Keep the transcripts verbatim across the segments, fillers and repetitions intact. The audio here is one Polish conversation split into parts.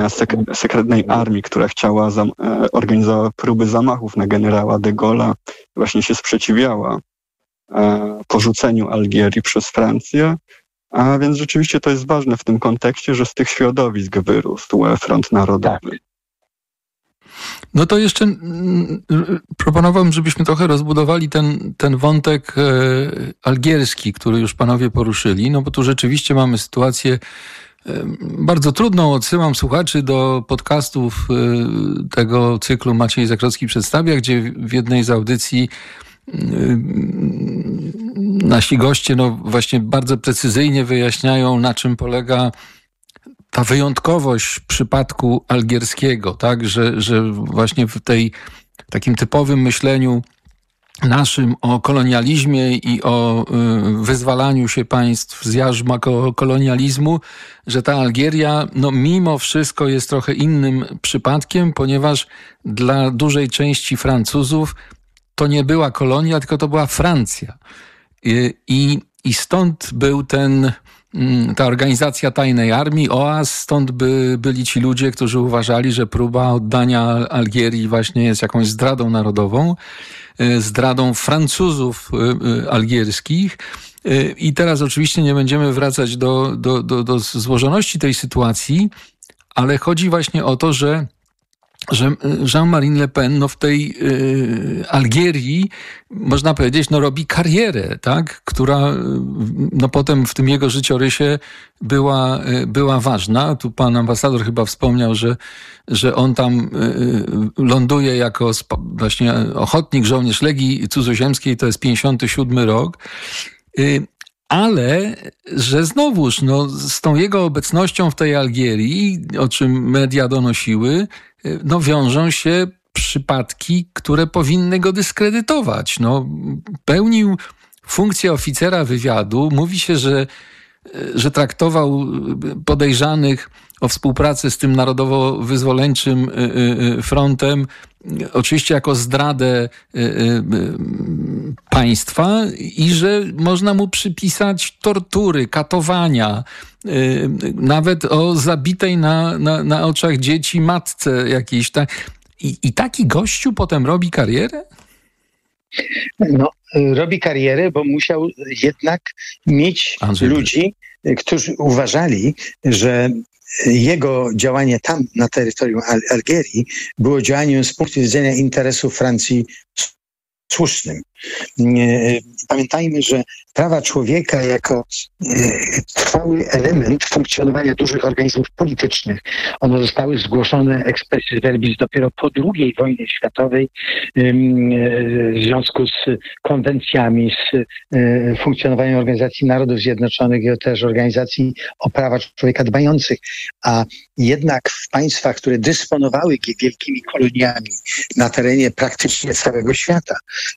sek- sekretnej armii, która chciała zam- organizowała próby zamachów na generała de Gaulle'a, właśnie się sprzeciwiała e, porzuceniu Algierii przez Francję. A więc rzeczywiście to jest ważne w tym kontekście, że z tych środowisk wyrósł Front Narodowy. Tak. No to jeszcze mm, proponowałbym, żebyśmy trochę rozbudowali ten, ten wątek e, algierski, który już panowie poruszyli, no bo tu rzeczywiście mamy sytuację e, bardzo trudną. Odsyłam słuchaczy do podcastów e, tego cyklu Maciej Zakrocki przedstawia, gdzie w jednej z audycji e, nasi goście no właśnie bardzo precyzyjnie wyjaśniają, na czym polega ta wyjątkowość przypadku algierskiego, tak, że, że właśnie w tej takim typowym myśleniu naszym o kolonializmie i o y, wyzwalaniu się państw z jarzma kolonializmu, że ta Algieria, no mimo wszystko jest trochę innym przypadkiem, ponieważ dla dużej części Francuzów to nie była kolonia, tylko to była Francja. I, i, i stąd był ten ta organizacja tajnej armii, O A S, stąd by byli ci ludzie, którzy uważali, że próba oddania Algierii właśnie jest jakąś zdradą narodową, zdradą Francuzów algierskich. I teraz oczywiście nie będziemy wracać do, do, do, do złożoności tej sytuacji, ale chodzi właśnie o to, że że Jean-Marie Le Pen no w tej y, Algierii, można powiedzieć, no robi karierę, tak, która no potem w tym jego życiorysie była, y, była ważna. Tu pan ambasador chyba wspomniał, że, że on tam y, ląduje jako sp- właśnie ochotnik, żołnierz Legii Cudzoziemskiej, to jest pięćdziesiąty siódmy rok. Y, Ale, że znowuż, no, z tą jego obecnością w tej Algierii, o czym media donosiły, no, wiążą się przypadki, które powinny go dyskredytować. No, pełnił funkcję oficera wywiadu. Mówi się, że, że traktował podejrzanych o współpracę z tym narodowo-wyzwoleńczym frontem, oczywiście jako zdradę państwa i że można mu przypisać tortury, katowania, nawet o zabitej na, na, na oczach dzieci matce jakiejś. I, I taki gościu potem robi karierę? No, robi karierę, bo musiał jednak mieć Andrzej ludzi, którzy uważali, że jego działanie tam na terytorium Al- Algierii było działaniem z punktu widzenia interesów Francji słusznym. Pamiętajmy, że prawa człowieka jako trwały element funkcjonowania dużych organizmów politycznych. One zostały zgłoszone expressis verbis dopiero po drugiej wojnie światowej w związku z konwencjami, z funkcjonowaniem Organizacji Narodów Zjednoczonych i też organizacji o prawa człowieka dbających. A jednak w państwach, które dysponowały wielkimi koloniami na terenie praktycznie całego świata,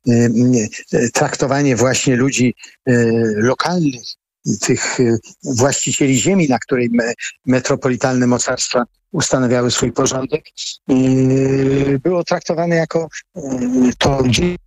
traktowanie właśnie ludzi lokalnych, tych właścicieli ziemi, na której metropolitalne mocarstwa ustanawiały swój porządek, było traktowane jako to.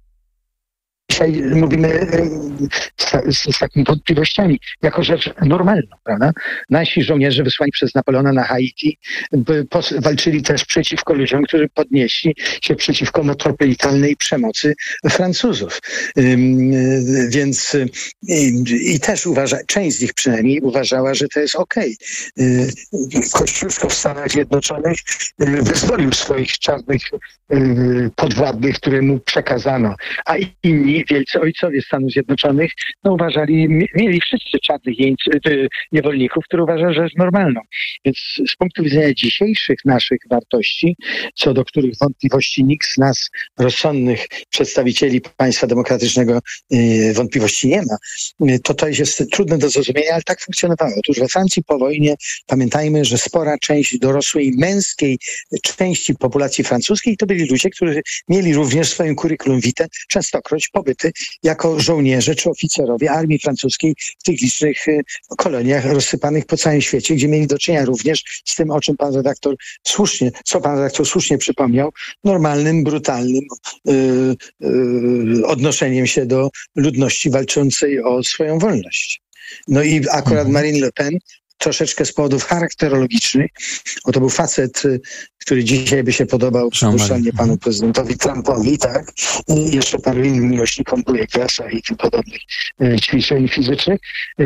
Dzisiaj mówimy z, z, z takimi wątpliwościami, jako rzecz normalną, prawda? Nasi żołnierze wysłani przez Napoleona na Haiti pos, walczyli też przeciwko ludziom, którzy podnieśli się przeciwko metropolitalnej przemocy Francuzów. Ym, więc i, i też uważa, część z nich przynajmniej uważała, że to jest okej. Okay. Kościuszko w Stanach Zjednoczonych wyzwolił swoich czarnych yy, podwładnych, które mu przekazano, a inni wielcy ojcowie Stanów Zjednoczonych no, uważali, mieli wszyscy czarnych jeńcy, niewolników, które uważają, że jest normalną. Więc z punktu widzenia dzisiejszych naszych wartości, co do których wątpliwości nikt z nas, rozsądnych przedstawicieli państwa demokratycznego, yy, wątpliwości nie ma, yy, to to jest trudne do zrozumienia, ale tak funkcjonowało. Otóż we Francji po wojnie pamiętajmy, że spora część dorosłej męskiej części populacji francuskiej to byli ludzie, którzy mieli również w swoim curriculum vitae częstokroć pobyty jako żołnierze czy oficerowie armii francuskiej w tych licznych koloniach rozsypanych po całym świecie, gdzie mieli do czynienia również z tym, o czym pan redaktor słusznie, co pan redaktor słusznie przypomniał, normalnym, brutalnym yy, yy, odnoszeniem się do ludności walczącej o swoją wolność. No i akurat Marine Le Pen troszeczkę z powodów charakterologicznych, bo to był facet, który dzisiaj by się podobał przypuszczalnie panu prezydentowi Trumpowi, tak? I jeszcze paru innym miłośnikom bójek-grasa i tym podobnych ćwiczeń fizycznych.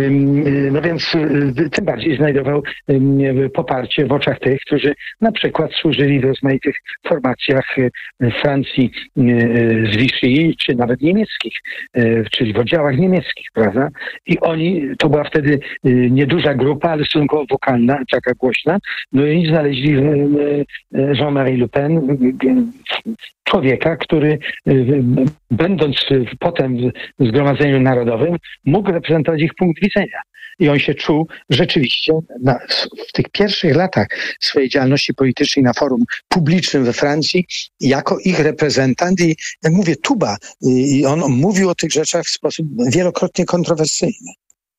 No więc tym bardziej znajdował poparcie w oczach tych, którzy na przykład służyli w rozmaitych formacjach Francji z Vichy, czy nawet niemieckich, czyli w oddziałach niemieckich, prawda? I oni, to była wtedy nieduża grupa, ale stosunkowo wokalna, taka głośna, no i znaleźli Jean-Marie Le Pen, człowieka, który będąc potem w Zgromadzeniu Narodowym mógł reprezentować ich punkt widzenia. I on się czuł rzeczywiście na, w tych pierwszych latach swojej działalności politycznej na forum publicznym we Francji jako ich reprezentant i, jak mówię, tuba. I on mówił o tych rzeczach w sposób wielokrotnie kontrowersyjny.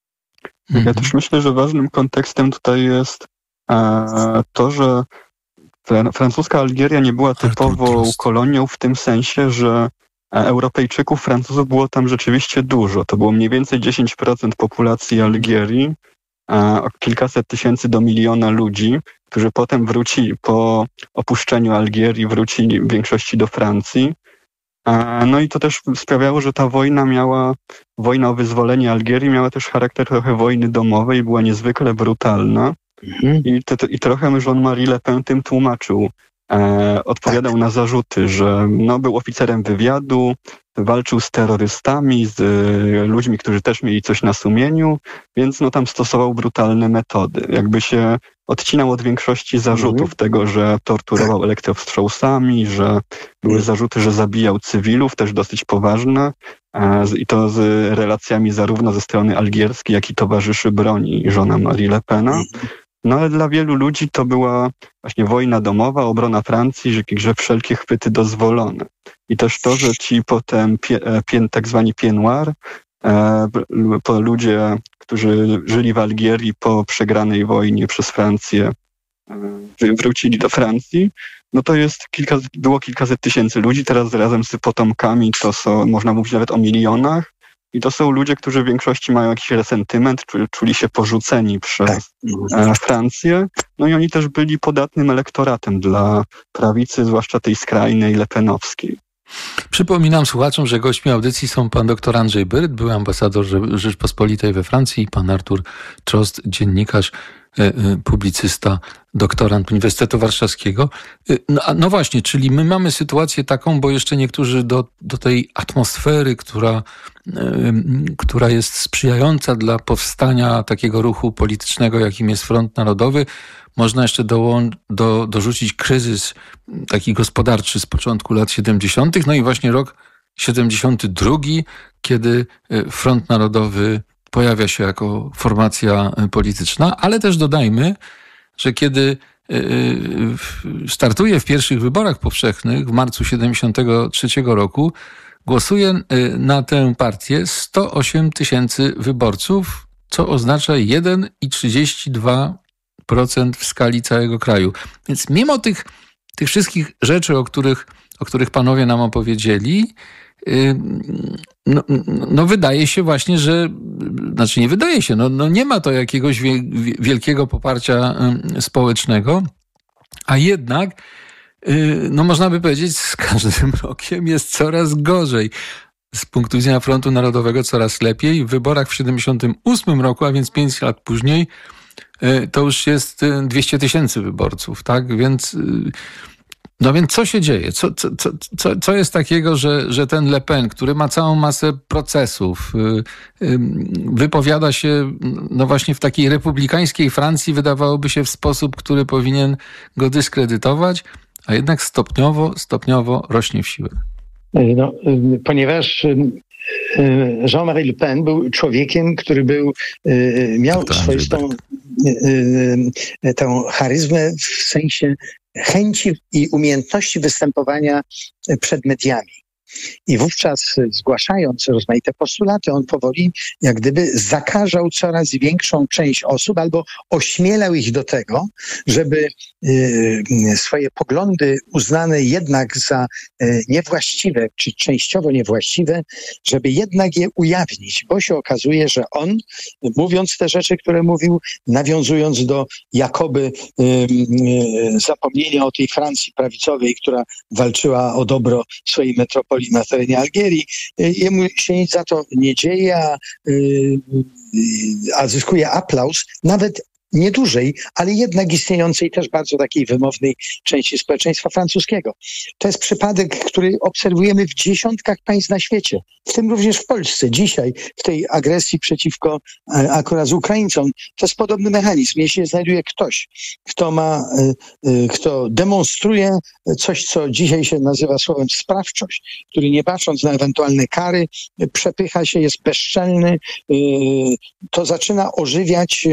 Ja też myślę, że ważnym kontekstem tutaj jest e, to, że francuska Algieria nie była typową kolonią w tym sensie, że Europejczyków, Francuzów było tam rzeczywiście dużo. To było mniej więcej dziesięć procent populacji Algierii, o kilkaset tysięcy do miliona ludzi, którzy potem wrócili, po opuszczeniu Algierii, wrócili w większości do Francji. No i to też sprawiało, że ta wojna miała, wojna o wyzwolenie Algierii miała też charakter trochę wojny domowej i była niezwykle brutalna. Mhm. I, te, I trochę Jean-Marie Le Pen tym tłumaczył. E, odpowiadał na zarzuty, że no, był oficerem wywiadu, walczył z terrorystami, z y, ludźmi, którzy też mieli coś na sumieniu, więc no, tam stosował brutalne metody. Jakby się odcinał od większości zarzutów mhm. tego, że torturował elektrowstrząsami, że były zarzuty, że zabijał cywilów, też dosyć poważne, e, i to z relacjami zarówno ze strony algierskiej, jak i towarzyszy broni Jeana-Marie Le Pena. No ale dla wielu ludzi to była właśnie wojna domowa, obrona Francji, że, że wszelkie chwyty dozwolone. I też to, że ci potem pie, pie, tak zwani pieds noirs, e, po ludzie, którzy żyli w Algierii po przegranej wojnie przez Francję, e, wrócili do Francji, no to jest kilka, było kilkaset tysięcy ludzi, teraz razem z potomkami to są, można mówić nawet o milionach. I to są ludzie, którzy w większości mają jakiś resentyment, czuli się porzuceni przez tak. Francję. No i oni też byli podatnym elektoratem dla prawicy, zwłaszcza tej skrajnej, lepenowskiej. Przypominam słuchaczom, że gośćmi audycji są pan dr Andrzej Byryt, były ambasador Rzeczpospolitej we Francji, i pan Artur Trost, dziennikarz, publicysta, doktorant Uniwersytetu Warszawskiego. No, no właśnie, czyli my mamy sytuację taką, bo jeszcze niektórzy do, do tej atmosfery, która, która jest sprzyjająca dla powstania takiego ruchu politycznego, jakim jest Front Narodowy, można jeszcze dołą- do, dorzucić kryzys taki gospodarczy z początku lat siedemdziesiątych, no i właśnie rok siedemdziesiąty drugi, kiedy Front Narodowy pojawia się jako formacja polityczna, ale też dodajmy, że kiedy startuje w pierwszych wyborach powszechnych w marcu siedemdziesiątego trzeciego roku, głosuje na tę partię sto osiem tysięcy wyborców, co oznacza jeden przecinek trzydzieści dwa procent w skali całego kraju. Więc mimo tych, tych wszystkich rzeczy, o których, o których panowie nam opowiedzieli, No, no wydaje się właśnie, że, znaczy nie wydaje się, no, no nie ma to jakiegoś wie, wielkiego poparcia społecznego, a jednak, no można by powiedzieć, z każdym rokiem jest coraz gorzej. Z punktu widzenia Frontu Narodowego coraz lepiej. W wyborach w siedemdziesiątym ósmym roku, a więc pięć lat później, to już jest dwieście tysięcy wyborców, tak? Więc... No więc co się dzieje? Co, co, co, co jest takiego, że, że ten Le Pen, który ma całą masę procesów, wypowiada się no właśnie w takiej republikańskiej Francji, wydawałoby się w sposób, który powinien go dyskredytować, a jednak stopniowo, stopniowo rośnie w siłę? No, ponieważ Jean-Marie Le Pen był człowiekiem, który był, miał swoistą tę charyzmę w sensie chęci i umiejętności występowania przed mediami. I wówczas zgłaszając rozmaite postulaty, on powoli jak gdyby zakażał coraz większą część osób albo ośmielał ich do tego, żeby swoje poglądy uznane jednak za niewłaściwe, czy częściowo niewłaściwe, żeby jednak je ujawnić, bo się okazuje, że on, mówiąc te rzeczy, które mówił, nawiązując do jakoby zapomnienia o tej Francji prawicowej, która walczyła o dobro swojej metropolii na terenie Algierii, jemu się nic za to nie dzieje, a, a zyskuje aplauz, nawet nie dużej, ale jednak istniejącej też bardzo takiej wymownej części społeczeństwa francuskiego. To jest przypadek, który obserwujemy w dziesiątkach państw na świecie, w tym również w Polsce. Dzisiaj w tej agresji przeciwko akurat z Ukraińcom to jest podobny mechanizm. Jeśli znajduje ktoś, kto ma, kto demonstruje coś, co dzisiaj się nazywa słowem sprawczość, który nie patrząc na ewentualne kary, przepycha się, jest bezczelny, to zaczyna ożywiać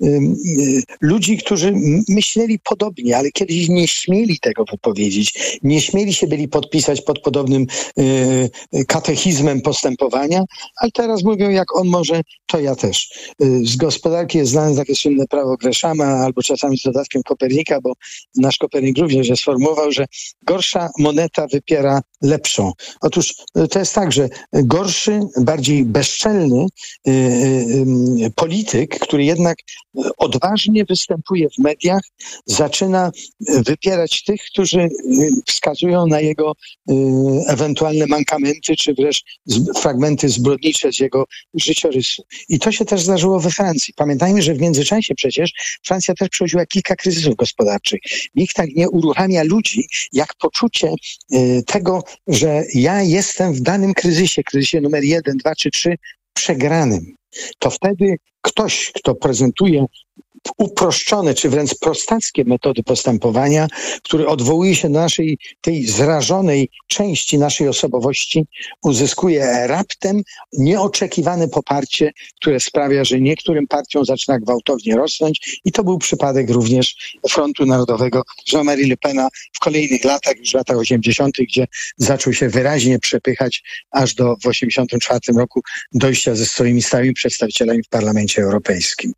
ludzi, którzy myśleli podobnie, ale kiedyś nie śmieli tego wypowiedzieć, nie śmieli się byli podpisać pod podobnym y, katechizmem postępowania, ale teraz mówią, jak on może, to ja też. Y, z gospodarki jest znane takie słynne prawo Greshama, albo czasami z dodatkiem Kopernika, bo nasz Kopernik również je sformułował, że gorsza moneta wypiera lepszą. Otóż y, to jest tak, że gorszy, bardziej bezczelny y, y, polityk, który jednak odważnie występuje w mediach, zaczyna wypierać tych, którzy wskazują na jego ewentualne mankamenty, czy wręcz fragmenty zbrodnicze z jego życiorysu. I to się też zdarzyło we Francji. Pamiętajmy, że w międzyczasie przecież Francja też przechodziła kilka kryzysów gospodarczych. Nikt tak nie uruchamia ludzi, jak poczucie tego, że ja jestem w danym kryzysie, kryzysie numer jeden, dwa czy trzy, przegranym. To wtedy ktoś, kto prezentuje uproszczone, czy wręcz prostackie metody postępowania, który odwołuje się do naszej, tej zrażonej części naszej osobowości, uzyskuje raptem nieoczekiwane poparcie, które sprawia, że niektórym partiom zaczyna gwałtownie rosnąć i to był przypadek również Frontu Narodowego Jean-Marie Le Pena w kolejnych latach, już w latach osiemdziesiątych, gdzie zaczął się wyraźnie przepychać aż do w osiemdziesiątym czwartym roku dojścia ze swoimi stałymi przedstawicielami w Parlamencie Europejskim.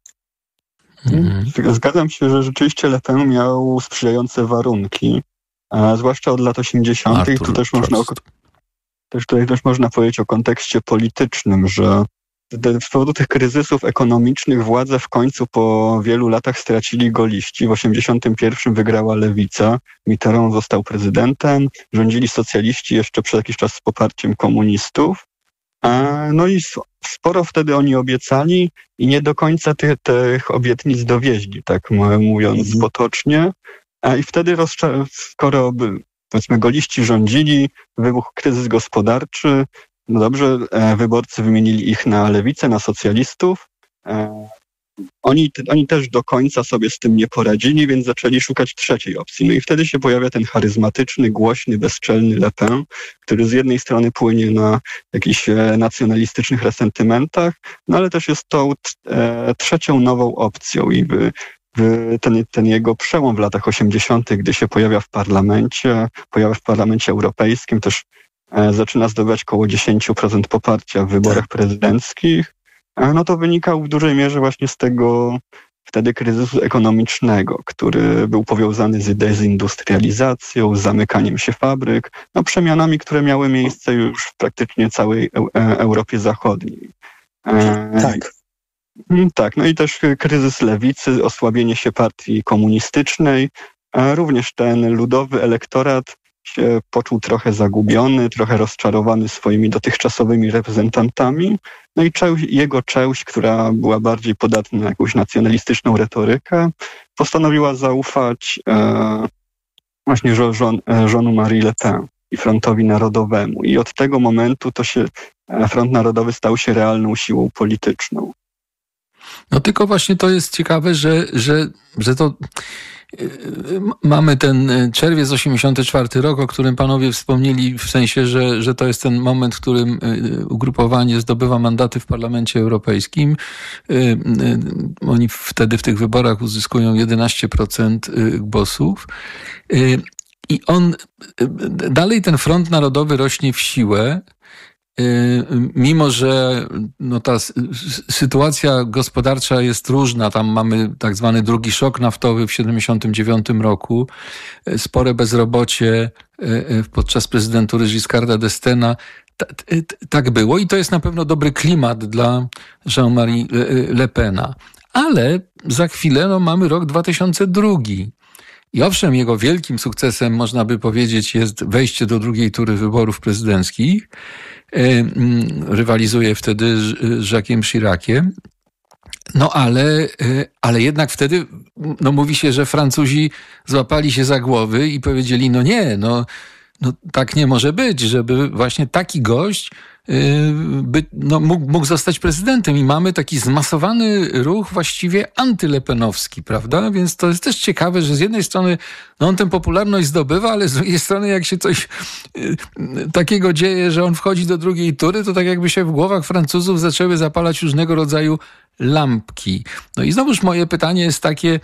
Mhm. Zgadzam się, że rzeczywiście Le Pen miał sprzyjające warunki, a zwłaszcza od lat osiemdziesiątych. Tu też można, o, też tutaj też można powiedzieć o kontekście politycznym, że z powodu tych kryzysów ekonomicznych władze w końcu po wielu latach stracili goliści. W osiemdziesiątym pierwszym wygrała lewica, Mitterrand został prezydentem, rządzili socjaliści jeszcze przez jakiś czas z poparciem komunistów. No i sporo wtedy oni obiecali i nie do końca tych, tych obietnic dowieźli, tak mówiąc mm-hmm. potocznie. I wtedy, rozcza- skoro by, powiedzmy, goliści rządzili, wybuchł kryzys gospodarczy, no dobrze, wyborcy wymienili ich na lewicę, na socjalistów. Oni, oni też do końca sobie z tym nie poradzili, więc zaczęli szukać trzeciej opcji. No i wtedy się pojawia ten charyzmatyczny, głośny, bezczelny Le Pen, który z jednej strony płynie na jakichś nacjonalistycznych resentymentach, no ale też jest tą e, trzecią nową opcją i by, by ten, ten jego przełom w latach osiemdziesiątych, gdy się pojawia w parlamencie, pojawia w parlamencie europejskim, też e, zaczyna zdobywać około dziesięć procent poparcia w wyborach prezydenckich, no to wynikał w dużej mierze właśnie z tego wtedy kryzysu ekonomicznego, który był powiązany z dezindustrializacją, z zamykaniem się fabryk, no przemianami, które miały miejsce już w praktycznie całej Europie Zachodniej. Tak. Tak, no i też kryzys lewicy, osłabienie się partii komunistycznej, również ten ludowy elektorat się poczuł trochę zagubiony, trochę rozczarowany swoimi dotychczasowymi reprezentantami. No i część, jego część, która była bardziej podatna na jakąś nacjonalistyczną retorykę, postanowiła zaufać e, właśnie Jean-Marie Le Pen i Frontowi Narodowemu. I od tego momentu to się Front Narodowy stał się realną siłą polityczną. No tylko właśnie to jest ciekawe, że, że, że to mamy ten czerwiec osiemdziesiąty czwarty rok, o którym panowie wspomnieli, w sensie, że, że to jest ten moment, w którym ugrupowanie zdobywa mandaty w Parlamencie Europejskim. Oni wtedy w tych wyborach uzyskują jedenaście procent głosów. I on, dalej ten Front Narodowy rośnie w siłę, mimo że no, ta sytuacja gospodarcza jest różna. Tam mamy tak zwany drugi szok naftowy w siedemdziesiątym dziewiątym roku, spore bezrobocie podczas prezydentury Giscarda d'Estainga. Tak było i to jest na pewno dobry klimat dla Jean-Marie Le Pena. Ale za chwilę no, mamy rok dwa tysiące drugi. I owszem, jego wielkim sukcesem, można by powiedzieć, jest wejście do drugiej tury wyborów prezydenckich. Rywalizuje wtedy z Jacquesem Chiraciem. No ale, ale jednak wtedy no, mówi się, że Francuzi złapali się za głowy i powiedzieli, no nie, no, no tak nie może być, żeby właśnie taki gość by, no, mógł, mógł zostać prezydentem i mamy taki zmasowany ruch właściwie antylepenowski, prawda? Więc to jest też ciekawe, że z jednej strony no, on tę popularność zdobywa, ale z drugiej strony jak się coś y, takiego dzieje, że on wchodzi do drugiej tury, to tak jakby się w głowach Francuzów zaczęły zapalać różnego rodzaju lampki. No i znowuż moje pytanie jest takie,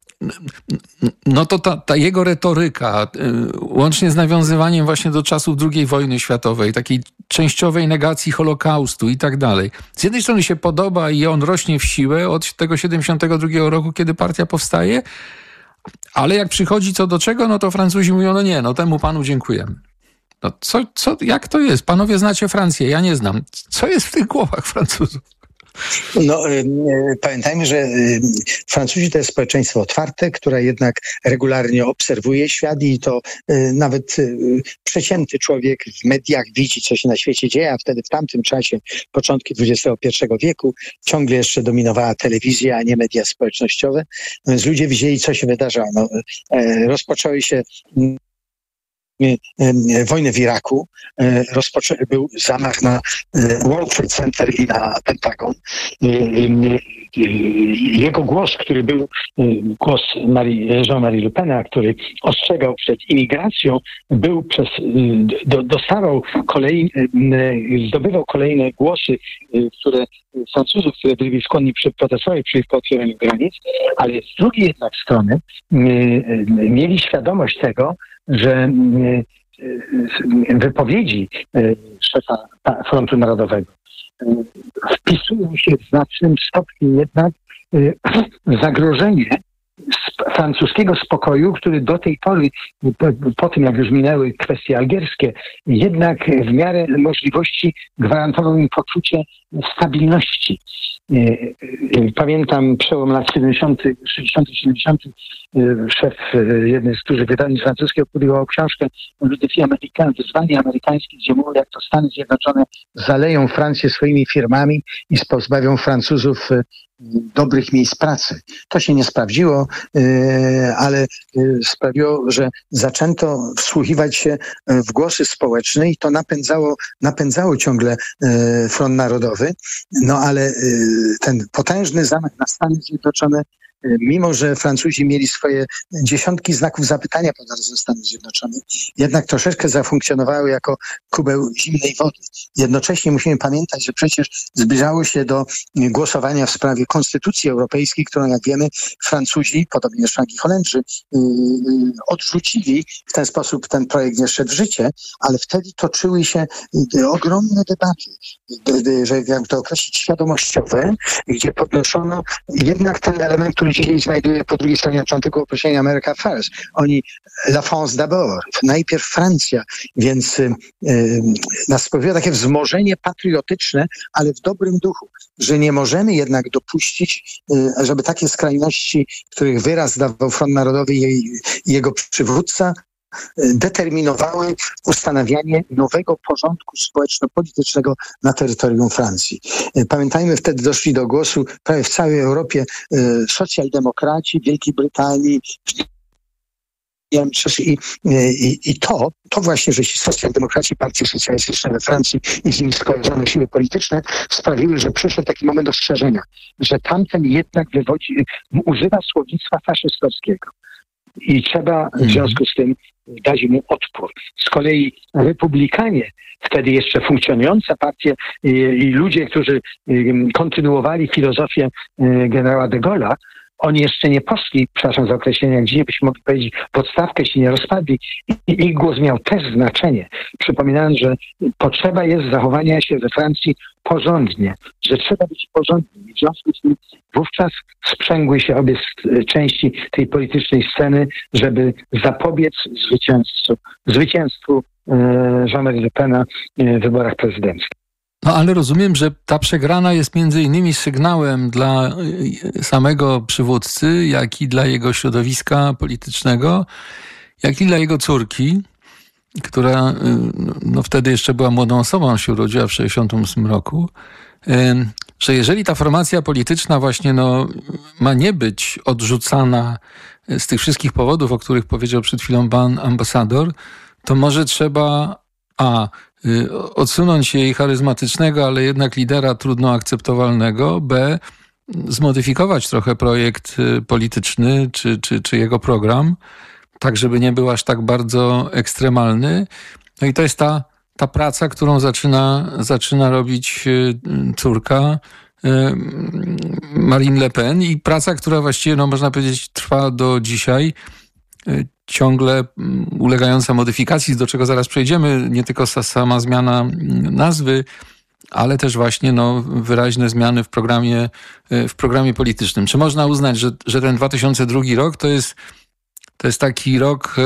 no to ta, ta jego retoryka, łącznie z nawiązywaniem właśnie do czasów drugiej wojny światowej, takiej częściowej negacji Holokaustu i tak dalej. Z jednej strony się podoba i on rośnie w siłę od tego siedemdziesiątego drugiego roku, kiedy partia powstaje, ale jak przychodzi co do czego, no to Francuzi mówią, no nie, no temu panu dziękujemy. No co, co, jak to jest? Panowie znacie Francję, ja nie znam. Co jest w tych głowach Francuzów? No, y, y, pamiętajmy, że y, Francuzi to jest społeczeństwo otwarte, które jednak regularnie obserwuje świat i to y, nawet y, przeciętny człowiek w mediach widzi, co się na świecie dzieje, a wtedy w tamtym czasie, początki dwudziestego pierwszego wieku, ciągle jeszcze dominowała telewizja, a nie media społecznościowe. Więc ludzie widzieli, co się wydarzało. No, y, rozpoczęły się y, wojnę w Iraku, rozpoczę, był zamach na World Trade Center i na Pentagon. Jego głos, który był głos Jean-Marie Le Pena, który ostrzegał przed imigracją, był przez, do, dostawał kolej, zdobywał kolejne głosy, które Francuzów, które byli skłonni protestować przeciwko otwieraniu granic, ale z drugiej jednak strony mieli świadomość tego, że wypowiedzi szefa Frontu Narodowego wpisują się w znacznym stopniu jednak w zagrożenie francuskiego spokoju, który do tej pory, po, po tym jak już minęły kwestie algierskie, jednak w miarę możliwości gwarantował im poczucie stabilności. Pamiętam przełom lat siedemdziesiątych, sześćdziesiątych, siedemdziesiątych szef jednej z dużych wydawnictw francuskich opublikował książkę Le défi américain, wyzwanie amerykańskie, gdzie mówił, jak to Stany Zjednoczone zaleją Francję swoimi firmami i pozbawią Francuzów dobrych miejsc pracy. To się nie sprawdziło, ale sprawiło, że zaczęto wsłuchiwać się w głosy społeczne i to napędzało, napędzało ciągle Front Narodowy. No ale ten potężny zamach na Stany Zjednoczone, mimo że Francuzi mieli swoje dziesiątki znaków zapytania pod adresem Stanów Zjednoczonych, jednak troszeczkę zafunkcjonowały jako kubeł zimnej wody. Jednocześnie musimy pamiętać, że przecież zbliżało się do głosowania w sprawie Konstytucji Europejskiej, którą, jak wiemy, Francuzi, podobnie jak Franki Holendrzy, odrzucili. W ten sposób ten projekt nie szedł w życie, ale wtedy toczyły się ogromne debaty, że jak to określić, świadomościowe, gdzie podnoszono jednak ten element, który dzisiaj znajduje po drugiej stronie Atlantyku określenie America First. Oni la France d'abord, najpierw Francja, więc y, y, nastąpiło takie wzmożenie patriotyczne, ale w dobrym duchu, że nie możemy jednak dopuścić, y, żeby takie skrajności, których wyraz dawał Front Narodowy i, i jego przywódca, determinowały ustanawianie nowego porządku społeczno-politycznego na terytorium Francji. Pamiętajmy, wtedy doszli do głosu prawie w całej Europie socjaldemokraci, Wielkiej Brytanii, Niemczech i, i, i to, to właśnie, że ci socjaldemokraci, partie socjalistyczne we Francji i z nimi skojarzone siły polityczne sprawiły, że przyszedł taki moment ostrzeżenia, że tamten jednak wywodzi, używa słownictwa faszystowskiego. I trzeba w związku z tym dać mu odpór. Z kolei republikanie, wtedy jeszcze funkcjonujące partie i, i ludzie, którzy kontynuowali filozofię generała de Gaulle'a, oni jeszcze nie poszli, przepraszam za określenie, jak dzisiaj byśmy mogli powiedzieć, w odstawkę się nie rozpadli i ich głos miał też znaczenie. Przypominając, że potrzeba jest zachowania się we Francji porządnie, że trzeba być porządnym. W związku z tym wówczas sprzęgły się obie części tej politycznej sceny, żeby zapobiec zwycięstwu, zwycięstwu Jeana Le Pena w wyborach prezydenckich. No ale rozumiem, że ta przegrana jest między innymi sygnałem dla samego przywódcy, jak i dla jego środowiska politycznego, jak i dla jego córki, która no, wtedy jeszcze była młodą osobą, się urodziła w sześćdziesiątym ósmym roku, że jeżeli ta formacja polityczna właśnie no, ma nie być odrzucana z tych wszystkich powodów, o których powiedział przed chwilą pan ambasador, to może trzeba a odsunąć jej charyzmatycznego, ale jednak lidera trudno akceptowalnego, b zmodyfikować trochę projekt polityczny czy, czy, czy jego program, tak żeby nie był aż tak bardzo ekstremalny. No i to jest ta, ta praca, którą zaczyna, zaczyna robić córka Marine Le Pen i praca, która właściwie, no można powiedzieć, trwa do dzisiaj, ciągle ulegająca modyfikacji, do czego zaraz przejdziemy, nie tylko sama zmiana nazwy, ale też właśnie no, wyraźne zmiany w programie, w programie politycznym. Czy można uznać, że, że ten dwa tysiące drugi rok to jest, to jest taki rok,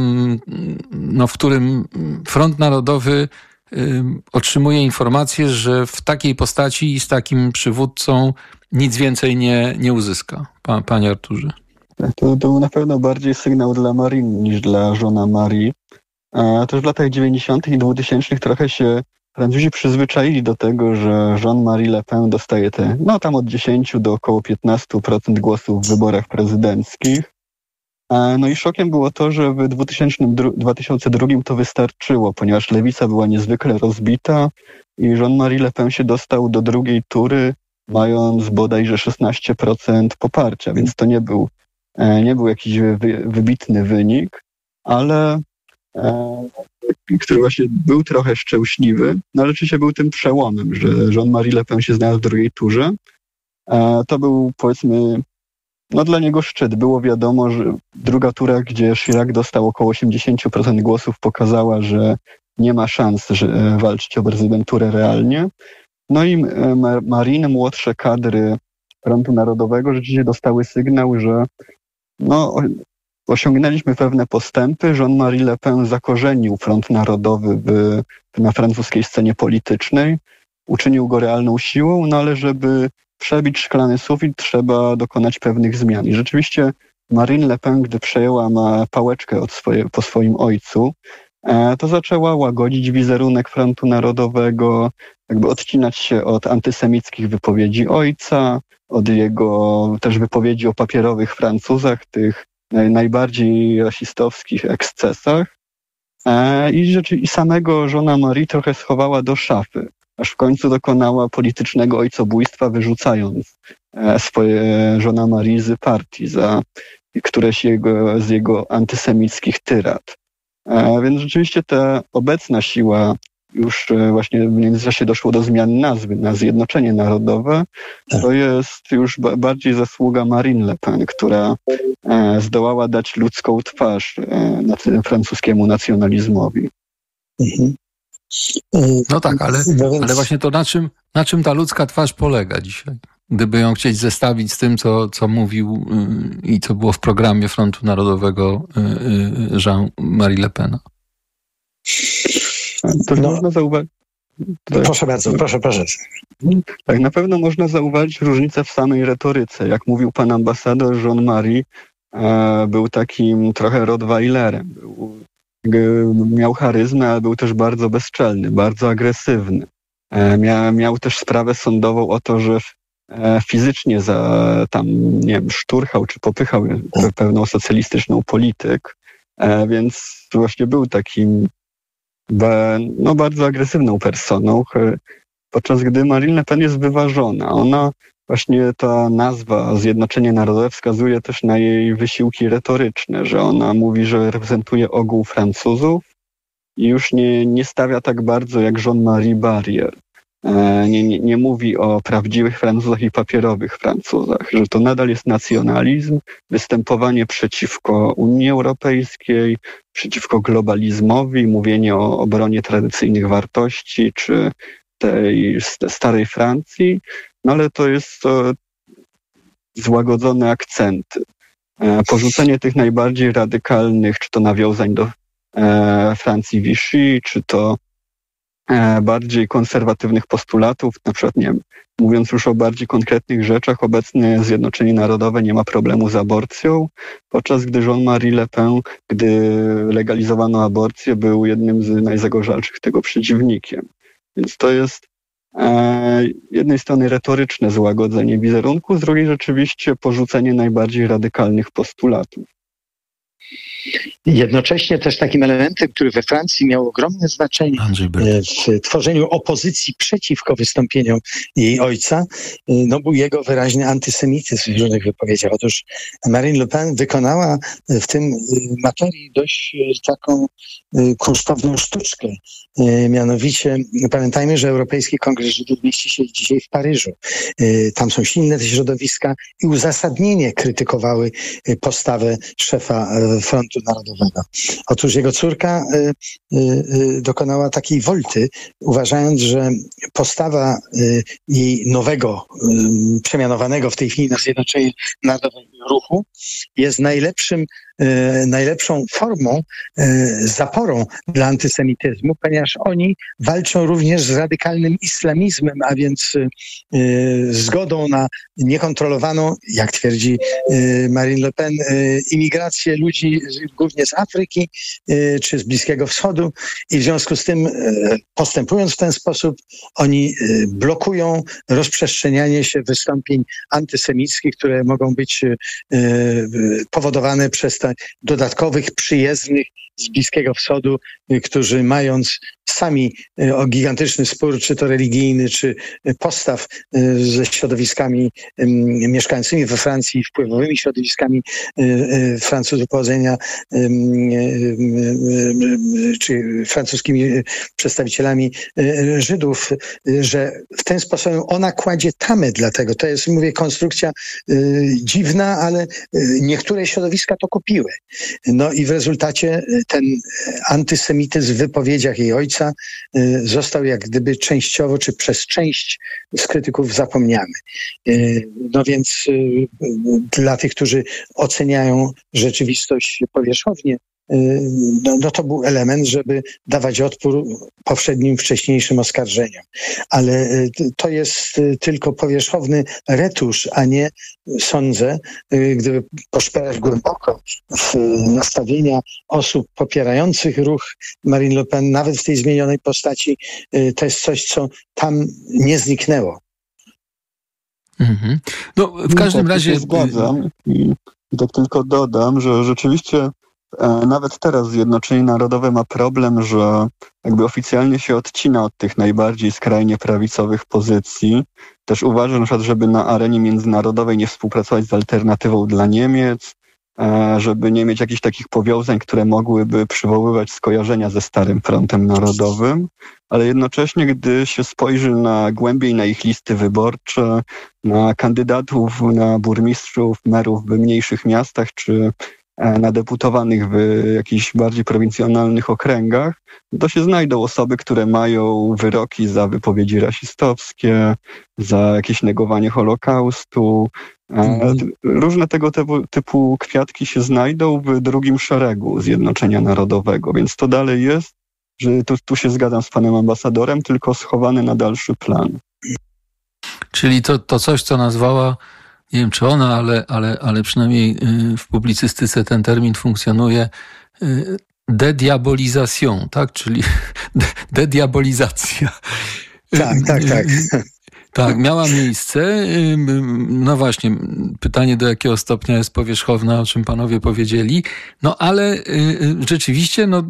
no, w którym Front Narodowy otrzymuje informację, że w takiej postaci i z takim przywódcą nic więcej nie, nie uzyska? Pa, panie Arturze. To, to był na pewno bardziej sygnał dla Marine niż dla Jeana Marie. A też w latach dziewięćdziesiątych i dwutysięcznych trochę się Francuzi przyzwyczaili do tego, że Jean-Marie Le Pen dostaje te, no tam od dziesięciu do około piętnastu procent głosów w wyborach prezydenckich. No i szokiem było to, że w dwa tysiące drugim to wystarczyło, ponieważ lewica była niezwykle rozbita i Jean-Marie Le Pen się dostał do drugiej tury, mając bodajże szesnaście procent poparcia, więc to nie był, nie był jakiś wy, wybitny wynik, ale e, który właśnie był trochę szczęśliwy, no ale oczywiście był tym przełomem, że Jean-Marie Le Pen się znalazł w drugiej turze. E, to był, powiedzmy, no dla niego szczyt. Było wiadomo, że druga tura, gdzie Chirac dostał około osiemdziesiąt procent głosów, pokazała, że nie ma szans że walczyć o prezydenturę realnie. No i Marine, młodsze kadry Frontu Narodowego rzeczywiście dostały sygnał, że no, osiągnęliśmy pewne postępy. Jean-Marie Le Pen zakorzenił Front Narodowy w, na francuskiej scenie politycznej, uczynił go realną siłą, no ale żeby przebić szklany sufit, trzeba dokonać pewnych zmian. I rzeczywiście Marine Le Pen, gdy przejęła ma pałeczkę od swoje, po swoim ojcu, e, to zaczęła łagodzić wizerunek Frontu Narodowego, jakby odcinać się od antysemickich wypowiedzi ojca, od jego też wypowiedzi o papierowych Francuzach, tych naj, najbardziej rasistowskich ekscesach. E, i, rzeczy, I samego Jeana Marie trochę schowała do szafy, aż w końcu dokonała politycznego ojcobójstwa, wyrzucając e, swoje Jeana Marie z partii za któreś jego, z jego antysemickich tyrad. E, więc rzeczywiście ta obecna siła, już e, właśnie w międzyczasie doszło do zmian nazwy na Zjednoczenie Narodowe, to jest już ba- bardziej zasługa Marine Le Pen, która e, zdołała dać ludzką twarz e, na tym francuskiemu nacjonalizmowi. Mhm. No tak, ale, ale właśnie to na czym, na czym ta ludzka twarz polega dzisiaj? Gdyby ją chcieć zestawić z tym, co, co mówił yy, i co było w programie Frontu Narodowego yy, Jean-Marie Le Pena. To no, można zauważyć. Tak, proszę bardzo, proszę, proszę. Tak, na pewno można zauważyć różnicę w samej retoryce. Jak mówił pan ambasador, Jean-Marie e, był takim trochę rottweilerem. Był Miał charyzmę, ale był też bardzo bezczelny, bardzo agresywny. Mia, miał też sprawę sądową o to, że fizycznie za tam, nie wiem, szturchał czy popychał pewną socjalistyczną polityk, więc właśnie był takim no, bardzo agresywną personą, podczas gdy Marine Le Pen jest wyważona. Ona Właśnie ta nazwa Zjednoczenie Narodowe wskazuje też na jej wysiłki retoryczne, że ona mówi, że reprezentuje ogół Francuzów i już nie, nie stawia tak bardzo jak Jean-Marie barier. nie, nie, nie mówi o prawdziwych Francuzach i papierowych Francuzach, że to nadal jest nacjonalizm, występowanie przeciwko Unii Europejskiej, przeciwko globalizmowi, mówienie o obronie tradycyjnych wartości czy tej starej Francji, no ale to jest to złagodzone akcenty. Porzucenie tych najbardziej radykalnych, czy to nawiązań do Francji Vichy, czy to bardziej konserwatywnych postulatów, na przykład, nie wiem, mówiąc już o bardziej konkretnych rzeczach, obecne Zjednoczenie Narodowe nie ma problemu z aborcją, podczas gdy Jean-Marie Le Pen, gdy legalizowano aborcję, był jednym z najzagorzalszych tego przeciwnikiem. Więc to jest z jednej strony retoryczne złagodzenie wizerunku, z drugiej rzeczywiście porzucenie najbardziej radykalnych postulatów. Jednocześnie też takim elementem, który we Francji miał ogromne znaczenie w tworzeniu opozycji przeciwko wystąpieniom jej ojca, no był jego wyraźny antysemityzm w różnych wypowiedziach. Otóż Marine Le Pen wykonała w tym materii dość taką kunsztowną sztuczkę. Mianowicie pamiętajmy, że Europejski Kongres Żydów mieści się dzisiaj w Paryżu. Tam są silne te środowiska i uzasadnienie krytykowały postawę szefa Frontu Narodowego. Otóż jego córka y, y, y, dokonała takiej wolty, uważając, że postawa y, jej nowego, y, przemianowanego w tej chwili na Zjednoczenie Narodowe ruchu jest najlepszym, y, najlepszą formą, y, zaporą dla antysemityzmu, ponieważ oni walczą również z radykalnym islamizmem, a więc y, zgodą na niekontrolowaną, jak twierdzi y, Marine Le Pen, y, imigrację ludzi głównie z Afryki y, czy z Bliskiego Wschodu i w związku z tym y, postępując w ten sposób oni y, blokują rozprzestrzenianie się wystąpień antysemickich, które mogą być y, y, powodowane przez te dodatkowych przyjezdnych z Bliskiego Wschodu, y, którzy mając sami y, o gigantyczny spór, czy to religijny, czy postaw y, ze środowiskami y, mieszkającymi we Francji, wpływowymi środowiskami y, y, Francuzów pochodzenia, y, y, y, czy francuskimi przedstawicielami y, Żydów, y, że w ten sposób ona kładzie tamę dla tego. To jest, mówię, konstrukcja y, dziwna, ale y, niektóre środowiska to kupiły. No i w rezultacie ten antysemityzm w wypowiedziach jej ojca y, został jak gdyby częściowo, czy przez część z krytyków zapomniany. Y, no więc y, dla tych, którzy oceniają rzeczywistość powierzchownie, No, no to był element, żeby dawać odpór poprzednim, wcześniejszym oskarżeniom. Ale to jest tylko powierzchowny retusz, a nie, sądzę, gdyby poszperać głęboko w nastawienia osób popierających ruch Marine Le Pen, nawet w tej zmienionej postaci, to jest coś, co tam nie zniknęło. Mhm. No, w każdym tak, razie... się zgadzam i, i tak tylko dodam, że rzeczywiście nawet teraz Zjednoczenie Narodowe ma problem, że jakby oficjalnie się odcina od tych najbardziej skrajnie prawicowych pozycji. Też uważa na przykład, żeby na arenie międzynarodowej nie współpracować z alternatywą dla Niemiec, żeby nie mieć jakichś takich powiązań, które mogłyby przywoływać skojarzenia ze Starym Frontem Narodowym, ale jednocześnie, gdy się spojrzy na głębiej na ich listy wyborcze, na kandydatów, na burmistrzów, merów w mniejszych miastach, czy na deputowanych w jakichś bardziej prowincjonalnych okręgach, to się znajdą osoby, które mają wyroki za wypowiedzi rasistowskie, za jakieś negowanie Holokaustu. Mhm. Różne tego typu, typu kwiatki się znajdą w drugim szeregu Zjednoczenia Narodowego, więc to dalej jest, że tu, tu się zgadzam z panem ambasadorem, tylko schowane na dalszy plan. Czyli to, to coś, co nazwała, nie wiem czy ona, ale, ale, ale przynajmniej w publicystyce ten termin funkcjonuje, dediabolization, tak? Czyli dediabolizacja. Tak, tak, tak. Tak, miała miejsce. No właśnie, pytanie do jakiego stopnia jest powierzchowna, o czym panowie powiedzieli. No ale rzeczywiście, no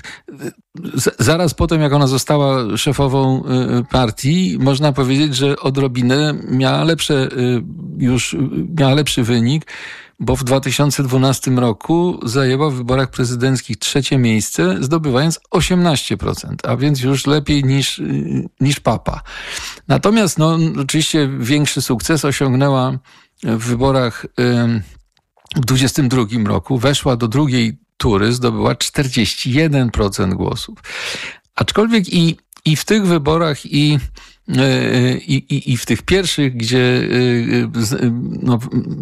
zaraz po tym, jak ona została szefową partii, można powiedzieć, że odrobinę miała lepsze, już miała lepszy wynik, bo w dwa tysiące dwunastym roku zajęła w wyborach prezydenckich trzecie miejsce, zdobywając osiemnaście procent, a więc już lepiej niż, niż papa. Natomiast no, oczywiście większy sukces osiągnęła w wyborach w dwudziestym drugim roku, weszła do drugiej tury, zdobyła czterdzieści jeden procent głosów. Aczkolwiek i, i w tych wyborach, i, i, i, i w tych pierwszych, gdzie no,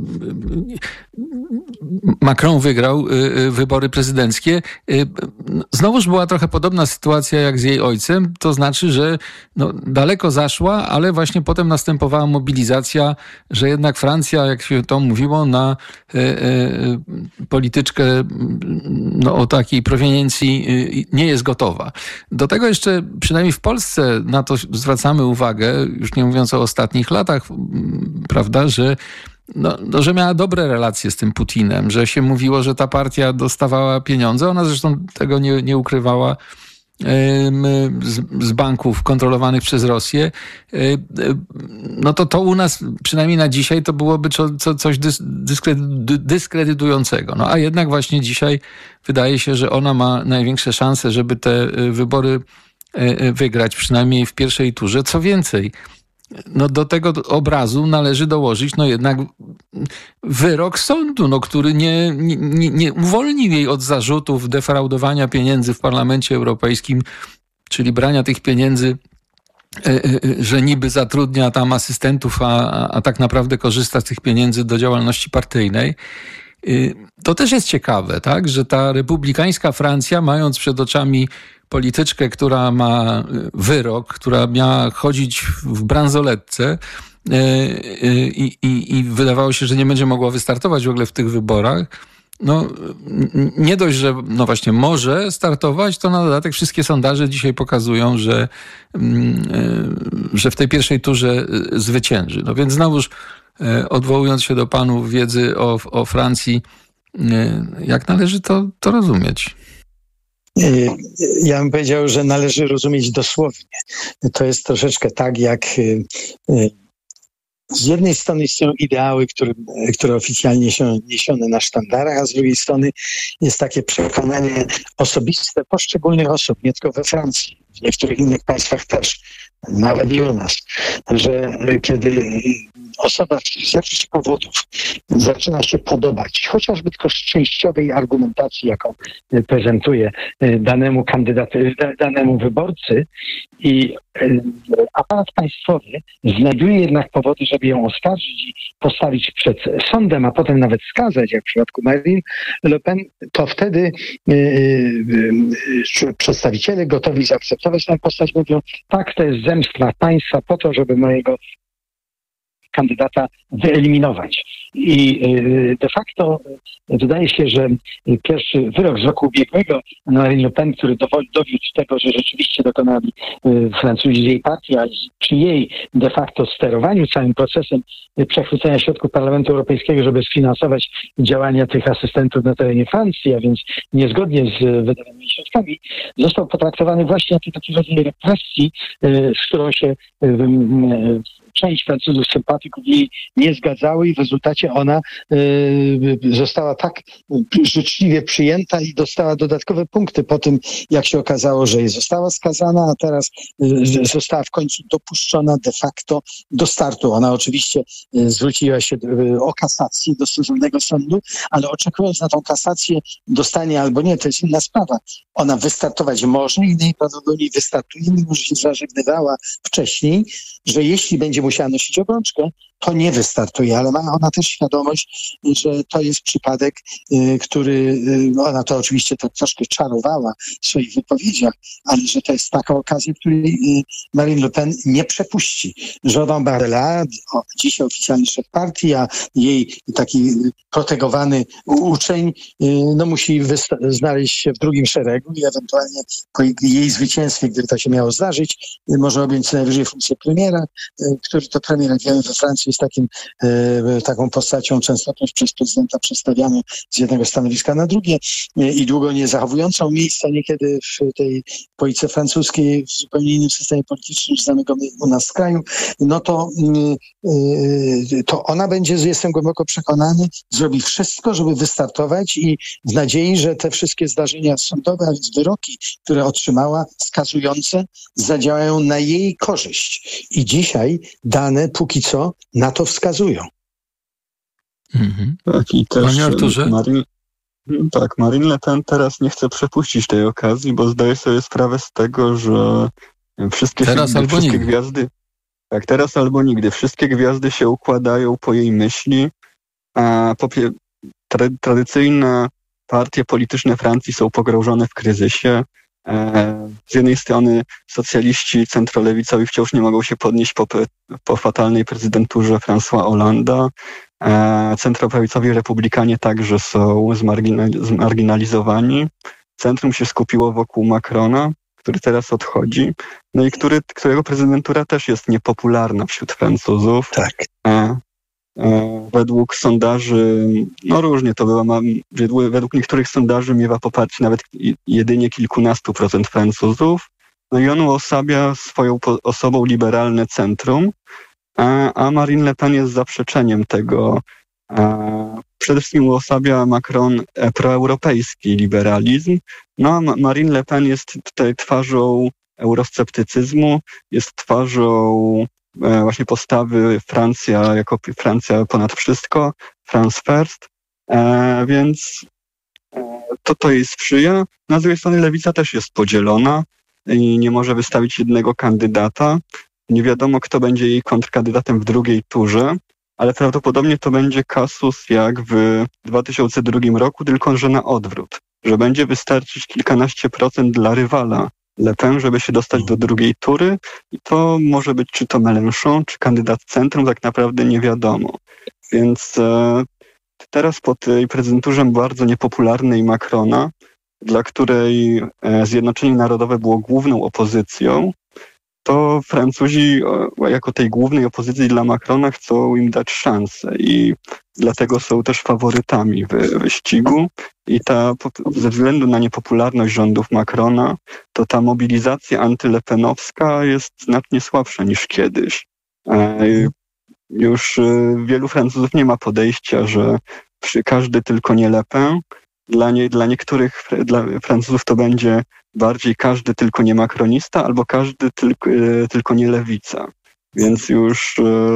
Macron wygrał wybory prezydenckie, znowuż była trochę podobna sytuacja jak z jej ojcem, to znaczy, że no, daleko zaszła, ale właśnie potem następowała mobilizacja, że jednak Francja, jak się to mówiło, na e, e, polityczkę no, o takiej proweniencji nie jest gotowa. Do tego jeszcze, przynajmniej w Polsce, na to zwracamy uwagę, już nie mówiąc o ostatnich latach, prawda, że No, no, że miała dobre relacje z tym Putinem, że się mówiło, że ta partia dostawała pieniądze. Ona zresztą tego nie, nie ukrywała z, z banków kontrolowanych przez Rosję. No to to u nas, przynajmniej na dzisiaj, to byłoby co, co, coś dyskredytującego. No a jednak właśnie dzisiaj wydaje się, że ona ma największe szanse, żeby te wybory wygrać, przynajmniej w pierwszej turze. Co więcej, no do tego obrazu należy dołożyć no jednak wyrok sądu, no, który nie, nie, nie uwolnił jej od zarzutów defraudowania pieniędzy w Parlamencie Europejskim, czyli brania tych pieniędzy, że niby zatrudnia tam asystentów, a, a tak naprawdę korzysta z tych pieniędzy do działalności partyjnej. To też jest ciekawe, tak, że ta republikańska Francja, mając przed oczami polityczkę, która ma wyrok, która miała chodzić w bransoletce i, i, i wydawało się, że nie będzie mogła wystartować w ogóle w tych wyborach, no nie dość, że no właśnie może startować, to na dodatek wszystkie sondaże dzisiaj pokazują, że, że w tej pierwszej turze zwycięży. No więc znowuż odwołując się do panów wiedzy o, o Francji, jak należy to, to rozumieć? Ja bym powiedział, że należy rozumieć dosłownie. To jest troszeczkę tak, jak z jednej strony są ideały, które, które oficjalnie są niesione na sztandarach, a z drugiej strony jest takie przekonanie osobiste poszczególnych osób, nie tylko we Francji, w niektórych innych państwach też, nawet i u nas, że kiedy osoba z jakichś powodów zaczyna się podobać, chociażby tylko z częściowej argumentacji, jaką prezentuje danemu kandydatowi, danemu wyborcy, i aparat państwowy znajduje jednak powody, żeby ją oskarżyć i postawić przed sądem, a potem nawet skazać, jak w przypadku Marine Le Pen, to wtedy przedstawiciele gotowi zaakceptować tę postać mówią, tak, to jest zemsta państwa po to, żeby mojego kandydata wyeliminować. I de facto wydaje się, że pierwszy wyrok z roku ubiegłego na Marine Le Pen, który dowiódł tego, że rzeczywiście dokonali Francuzi z jej partii, a przy jej de facto sterowaniu całym procesem przechwycenia środków Parlamentu Europejskiego, żeby sfinansować działania tych asystentów na terenie Francji, a więc niezgodnie z wydanymi środkami, został potraktowany właśnie jako taki rodzaj represji, z którą się część Francuzów, sympatyków jej nie zgadzały i w rezultacie ona y, została tak życzliwie przyjęta i dostała dodatkowe punkty po tym, jak się okazało, że jej została skazana, a teraz y, została w końcu dopuszczona de facto do startu. Ona oczywiście y, zwróciła się y, o kasację do stosownego sądu, ale oczekując na tą kasację dostanie albo nie, to jest inna sprawa. Ona wystartować może i najprawdopodobniej wystartuje, mimo że się zażegnywała wcześniej, że jeśli będzie musiała nosić obrączkę, to nie wystartuje, ale ma ona też świadomość, że to jest przypadek, który, ona to oczywiście tak troszkę czarowała w swoich wypowiedziach, ale że to jest taka okazja, której Marine Le Pen nie przepuści. Jordan Bardella, dzisiaj oficjalny szef partii, a jej taki protegowany uczeń, no musi wysta- znaleźć się w drugim szeregu i ewentualnie po jej zwycięstwie, gdyby to się miało zdarzyć, może objąć co najwyżej funkcję premiera, który to premier, jak wiemy, we Francji jest takim, e, taką postacią często też przez prezydenta przestawianą z jednego stanowiska na drugie e, i długo nie zachowującą miejsca niekiedy w tej polityce francuskiej, w zupełnie innym systemie politycznym, niż znamy go u nas w kraju, no to, e, to ona będzie, jestem głęboko przekonany, zrobi wszystko, żeby wystartować i w nadziei, że te wszystkie zdarzenia sądowe, a więc wyroki, które otrzymała, skazujące, zadziałają na jej korzyść. I dzisiaj dane póki co na to wskazują. Mhm. Tak, i też Panie Arturze? Marine, tak, Marine Le Pen teraz nie chce przepuścić tej okazji, bo zdaje sobie sprawę z tego, że wszystkie, teraz się, albo wszystkie nigdy. gwiazdy, tak, teraz albo nigdy, wszystkie gwiazdy się układają po jej myśli, a po, tra, tradycyjne partie polityczne Francji są pogrążone w kryzysie. Z jednej strony socjaliści centrolewicowi wciąż nie mogą się podnieść po, po fatalnej prezydenturze François Hollande'a. Centroprawicowi republikanie także są zmarginalizowani. Centrum się skupiło wokół Macrona, który teraz odchodzi, no i który, którego prezydentura też jest niepopularna wśród Francuzów. Tak. Według sondaży, no różnie to było, według niektórych sondaży miewa poparcie nawet jedynie kilkunastu procent Francuzów. No i on uosabia swoją osobą liberalne centrum, a, a Marine Le Pen jest zaprzeczeniem tego. A przede wszystkim uosabia Macron proeuropejski liberalizm. No a Marine Le Pen jest tutaj twarzą eurosceptycyzmu, jest twarzą właśnie postawy Francja jako Francja ponad wszystko, France first, e, więc e, to, to jej sprzyja. No, z drugiej strony lewica też jest podzielona i nie może wystawić jednego kandydata. Nie wiadomo, kto będzie jej kontrkandydatem w drugiej turze, ale prawdopodobnie to będzie kasus jak w dwa tysiące drugim roku, tylko że na odwrót, że będzie wystarczyć kilkanaście procent dla rywala Le Pen, żeby się dostać do drugiej tury i to może być czy to Mélenchon, czy kandydat centrum, tak naprawdę nie wiadomo. Więc e, teraz po tej prezydenturze bardzo niepopularnej Macrona, dla której e, Zjednoczenie Narodowe było główną opozycją, to Francuzi e, jako tej głównej opozycji dla Macrona chcą im dać szansę i dlatego są też faworytami w wyścigu. I ta, ze względu na niepopularność rządów Macrona, to ta mobilizacja antylepenowska jest znacznie słabsza niż kiedyś. Już wielu Francuzów nie ma podejścia, że przy każdy tylko nie Le Pen. Dla, nie, dla niektórych dla Francuzów to będzie bardziej każdy tylko nie makronista albo każdy tylko, tylko nie lewica. Więc już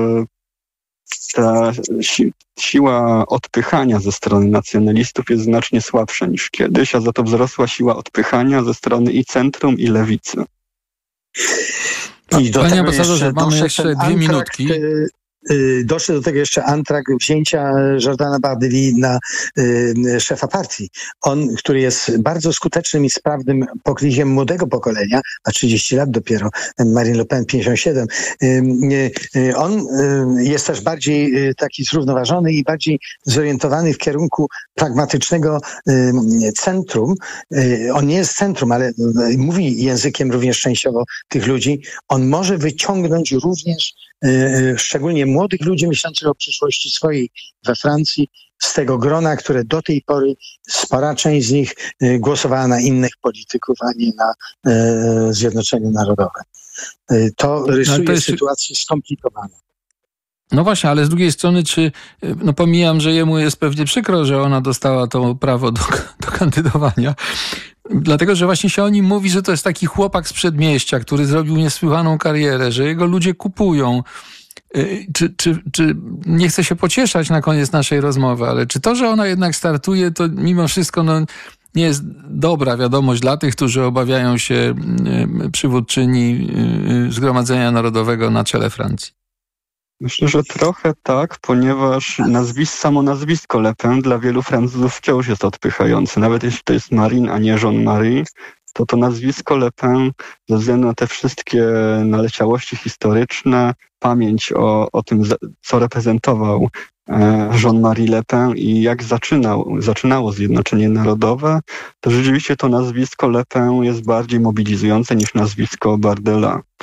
ta si- siła odpychania ze strony nacjonalistów jest znacznie słabsza niż kiedyś, a za to wzrosła siła odpychania ze strony i centrum, i lewicy. I do Panie tego ambasadorze, jeszcze mamy jeszcze dwie antrakt, minutki. Doszedł do tego jeszcze antrakt wzięcia Jordana Bardella na y, szefa partii. On, który jest bardzo skutecznym i sprawnym pokryciem młodego pokolenia, a trzydzieści lat dopiero, Marine Le Pen pięćdziesiąt siedem, y, y, on y, jest też bardziej y, taki zrównoważony i bardziej zorientowany w kierunku pragmatycznego y, centrum. Y, on nie jest centrum, ale y, mówi językiem również częściowo tych ludzi. On może wyciągnąć również szczególnie młodych ludzi myślących o przyszłości swojej we Francji z tego grona, które do tej pory spora część z nich głosowała na innych polityków, a nie na e, Zjednoczenie Narodowe. To rysuje to jest... sytuację skomplikowaną. No właśnie, ale z drugiej strony, czy, no pomijam, że jemu jest pewnie przykro, że ona dostała to prawo do, do kandydowania, dlatego, że właśnie się o nim mówi, że to jest taki chłopak z przedmieścia, który zrobił niesłychaną karierę, że jego ludzie kupują. Czy, czy, czy nie chcę się pocieszać na koniec naszej rozmowy, ale czy to, że ona jednak startuje, to mimo wszystko no, nie jest dobra wiadomość dla tych, którzy obawiają się przywódczyni Zgromadzenia Narodowego na czele Francji? Myślę, że trochę tak, ponieważ nazwisko, samo nazwisko Le Pen dla wielu Francuzów wciąż jest odpychające. Nawet jeśli to jest Marine, a nie Jean-Marie, to to nazwisko Le Pen ze względu na te wszystkie naleciałości historyczne, pamięć o, o tym, co reprezentował Jean-Marie Le Pen i jak zaczynał, zaczynało Zjednoczenie Narodowe, to rzeczywiście to nazwisko Le Pen jest bardziej mobilizujące niż nazwisko Bardella.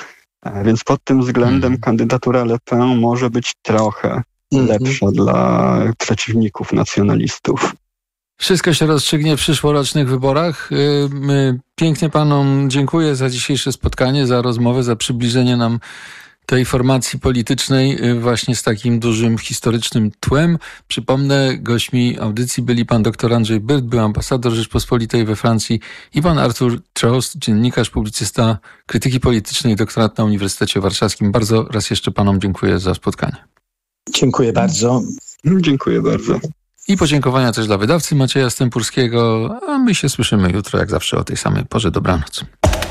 Więc pod tym względem Mhm. kandydatura Le Pen może być trochę lepsza dla przeciwników nacjonalistów. Wszystko się rozstrzygnie w przyszłorocznych wyborach. Yy, Pięknie panom dziękuję za dzisiejsze spotkanie, za rozmowę, za przybliżenie nam tej formacji politycznej właśnie z takim dużym historycznym tłem. Przypomnę, gośćmi audycji byli pan dr Andrzej Byrt, był ambasador Rzeczpospolitej we Francji, i pan Artur Trost, dziennikarz, publicysta krytyki politycznej, doktorat na Uniwersytecie Warszawskim. Bardzo raz jeszcze panom dziękuję za spotkanie. Dziękuję bardzo. No, dziękuję bardzo. I podziękowania też dla wydawcy Macieja Stępurskiego, a my się słyszymy jutro, jak zawsze o tej samej porze. Dobranoc.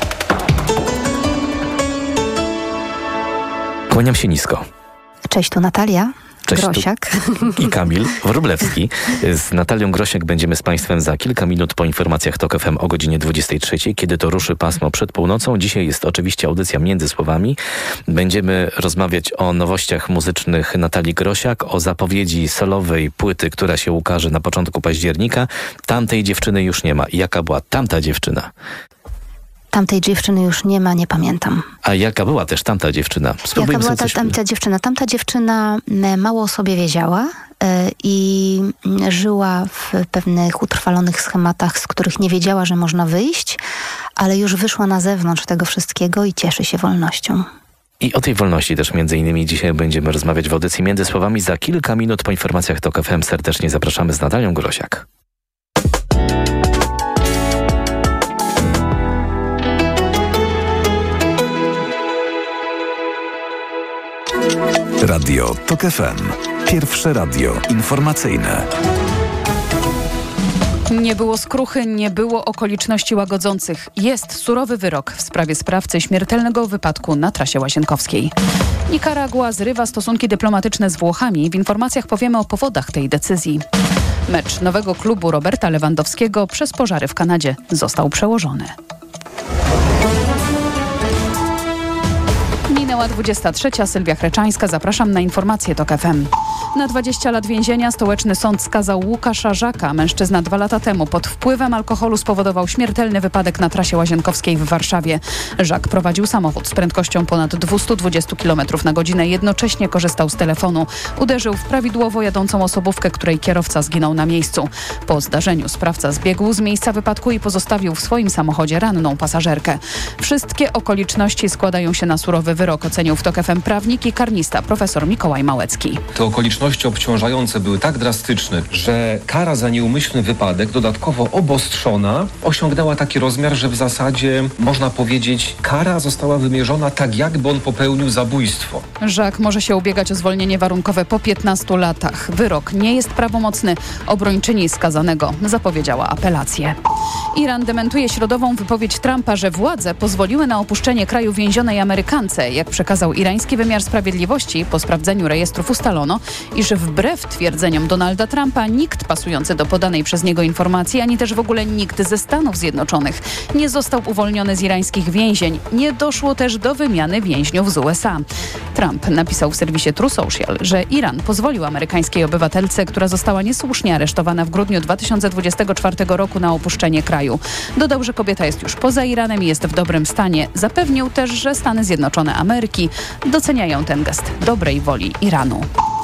Kłaniam się nisko. Cześć, tu Natalia Cześć, Grosiak. Tu i Kamil Wróblewski. Z Natalią Grosiak będziemy z Państwem za kilka minut po informacjach TOK F M o godzinie dwudziestej trzeciej, kiedy to ruszy pasmo przed północą. Dzisiaj jest oczywiście audycja Między Słowami. Będziemy rozmawiać o nowościach muzycznych Natalii Grosiak, o zapowiedzi solowej płyty, która się ukaże na początku października. Tamtej dziewczyny już nie ma. Jaka była tamta dziewczyna? Tamtej dziewczyny już nie ma, nie pamiętam. A jaka była też tamta dziewczyna? Jaka była ta, tamta dziewczyna? Tamta dziewczyna mało o sobie wiedziała yy, i żyła w pewnych utrwalonych schematach, z których nie wiedziała, że można wyjść, ale już wyszła na zewnątrz tego wszystkiego i cieszy się wolnością. I o tej wolności też między innymi dzisiaj będziemy rozmawiać w audycji Między Słowami. Za kilka minut po informacjach TOK F M serdecznie zapraszamy z Natalią Grosiak. Radio TOK F M. Pierwsze radio informacyjne. Nie było skruchy, nie było okoliczności łagodzących. Jest surowy wyrok w sprawie sprawcy śmiertelnego wypadku na trasie łazienkowskiej. Nikaragua zrywa stosunki dyplomatyczne z Włochami. W informacjach powiemy o powodach tej decyzji. Mecz nowego klubu Roberta Lewandowskiego przez pożary w Kanadzie został przełożony. Minęła dwudziesta trzecia. Sylwia Chreczańska. Zapraszam na informacje TOK F M. Na dwadzieścia lat więzienia stołeczny sąd skazał Łukasza Żaka. Mężczyzna dwa lata temu pod wpływem alkoholu spowodował śmiertelny wypadek na trasie łazienkowskiej w Warszawie. Żak prowadził samochód z prędkością ponad dwieście dwadzieścia kilometrów na godzinę. Jednocześnie korzystał z telefonu. Uderzył w prawidłowo jadącą osobówkę, której kierowca zginął na miejscu. Po zdarzeniu sprawca zbiegł z miejsca wypadku i pozostawił w swoim samochodzie ranną pasażerkę. Wszystkie okoliczności składają się na surowy wyrok, ocenił w TOK F M prawnik i karnista profesor Mikołaj Małecki. Te okoliczności obciążające były tak drastyczne, że kara za nieumyślny wypadek, dodatkowo obostrzona, osiągnęła taki rozmiar, że w zasadzie można powiedzieć, kara została wymierzona tak, jakby on popełnił zabójstwo. Żak może się ubiegać o zwolnienie warunkowe po piętnastu latach. Wyrok nie jest prawomocny. Obrończyni skazanego zapowiedziała apelację. Iran dementuje środową wypowiedź Trumpa, że władze pozwoliły na opuszczenie kraju więzionej Amerykance. Jak przekazał irański wymiar sprawiedliwości, po sprawdzeniu rejestrów ustalono, iż wbrew twierdzeniom Donalda Trumpa nikt pasujący do podanej przez niego informacji, ani też w ogóle nikt ze Stanów Zjednoczonych nie został uwolniony z irańskich więzień. Nie doszło też do wymiany więźniów z U S A. Trump napisał w serwisie True Social, że Iran pozwolił amerykańskiej obywatelce, która została niesłusznie aresztowana w grudniu dwa tysiące dwudziestego czwartego roku, na opuszczenie kraju. Dodał, że kobieta jest już poza Iranem i jest w dobrym stanie. Zapewnił też, że Stany Zjednoczone Ameryki doceniają ten gest dobrej woli Iranu.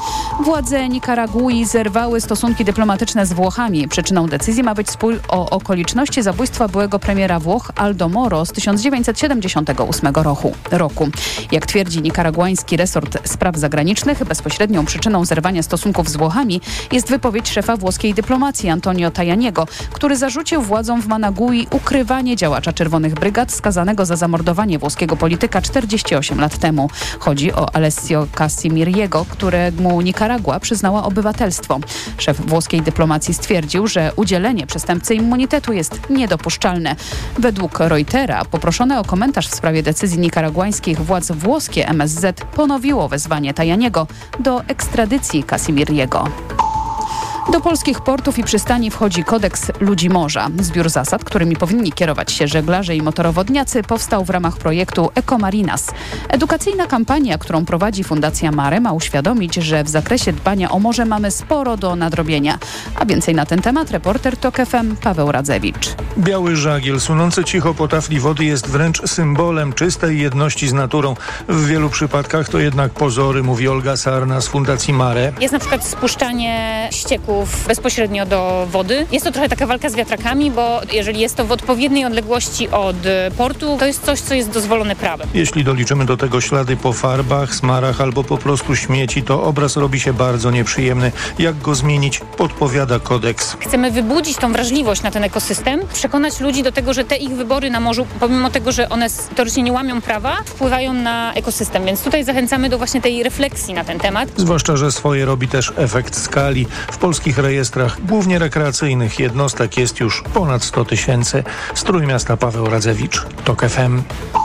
Władze Nikaragui zerwały stosunki dyplomatyczne z Włochami. Przyczyną decyzji ma być spór o okoliczności zabójstwa byłego premiera Włoch Aldo Moro z tysiąc dziewięćset siedemdziesiątego ósmego roku. Jak twierdzi nikaraguański resort spraw zagranicznych, bezpośrednią przyczyną zerwania stosunków z Włochami jest wypowiedź szefa włoskiej dyplomacji Antonio Tajaniego, który zarzucił władzom w Managui ukrywanie działacza Czerwonych Brygad skazanego za zamordowanie włoskiego polityka czterdzieści osiem lat temu. Chodzi o Alessio Casimiriego, któremu Nikaragua przyznała obywatelstwo. Szef włoskiej dyplomacji stwierdził, że udzielenie przestępcy immunitetu jest niedopuszczalne. Według Reutera poproszone o komentarz w sprawie decyzji nikaraguańskich władz włoskie M S Z ponowiło wezwanie Tajaniego do ekstradycji Casimiriego. Do polskich portów i przystani wchodzi kodeks ludzi morza. Zbiór zasad, którymi powinni kierować się żeglarze i motorowodniacy, powstał w ramach projektu Ecomarinas. Edukacyjna kampania, którą prowadzi Fundacja Mare, ma uświadomić, że w zakresie dbania o morze mamy sporo do nadrobienia. A więcej na ten temat reporter TOK F M Paweł Radzewicz. Biały żagiel sunący cicho po tafli wody jest wręcz symbolem czystej jedności z naturą. W wielu przypadkach to jednak pozory, mówi Olga Sarna z Fundacji Mare. Jest na przykład spuszczanie ścieków bezpośrednio do wody. Jest to trochę taka walka z wiatrakami, bo jeżeli jest to w odpowiedniej odległości od portu, to jest coś, co jest dozwolone prawem. Jeśli doliczymy do tego ślady po farbach, smarach albo po prostu śmieci, to obraz robi się bardzo nieprzyjemny. Jak go zmienić, podpowiada kodeks. Chcemy wybudzić tą wrażliwość na ten ekosystem, przekonać ludzi do tego, że te ich wybory na morzu, pomimo tego, że one teoretycznie nie łamią prawa, wpływają na ekosystem. Więc tutaj zachęcamy do właśnie tej refleksji na ten temat. Zwłaszcza, że swoje robi też efekt skali. W polskich rejestrach, głównie rekreacyjnych, jednostek jest już ponad sto tysięcy. Z Trójmiasta Paweł Radzewicz, TOK F M.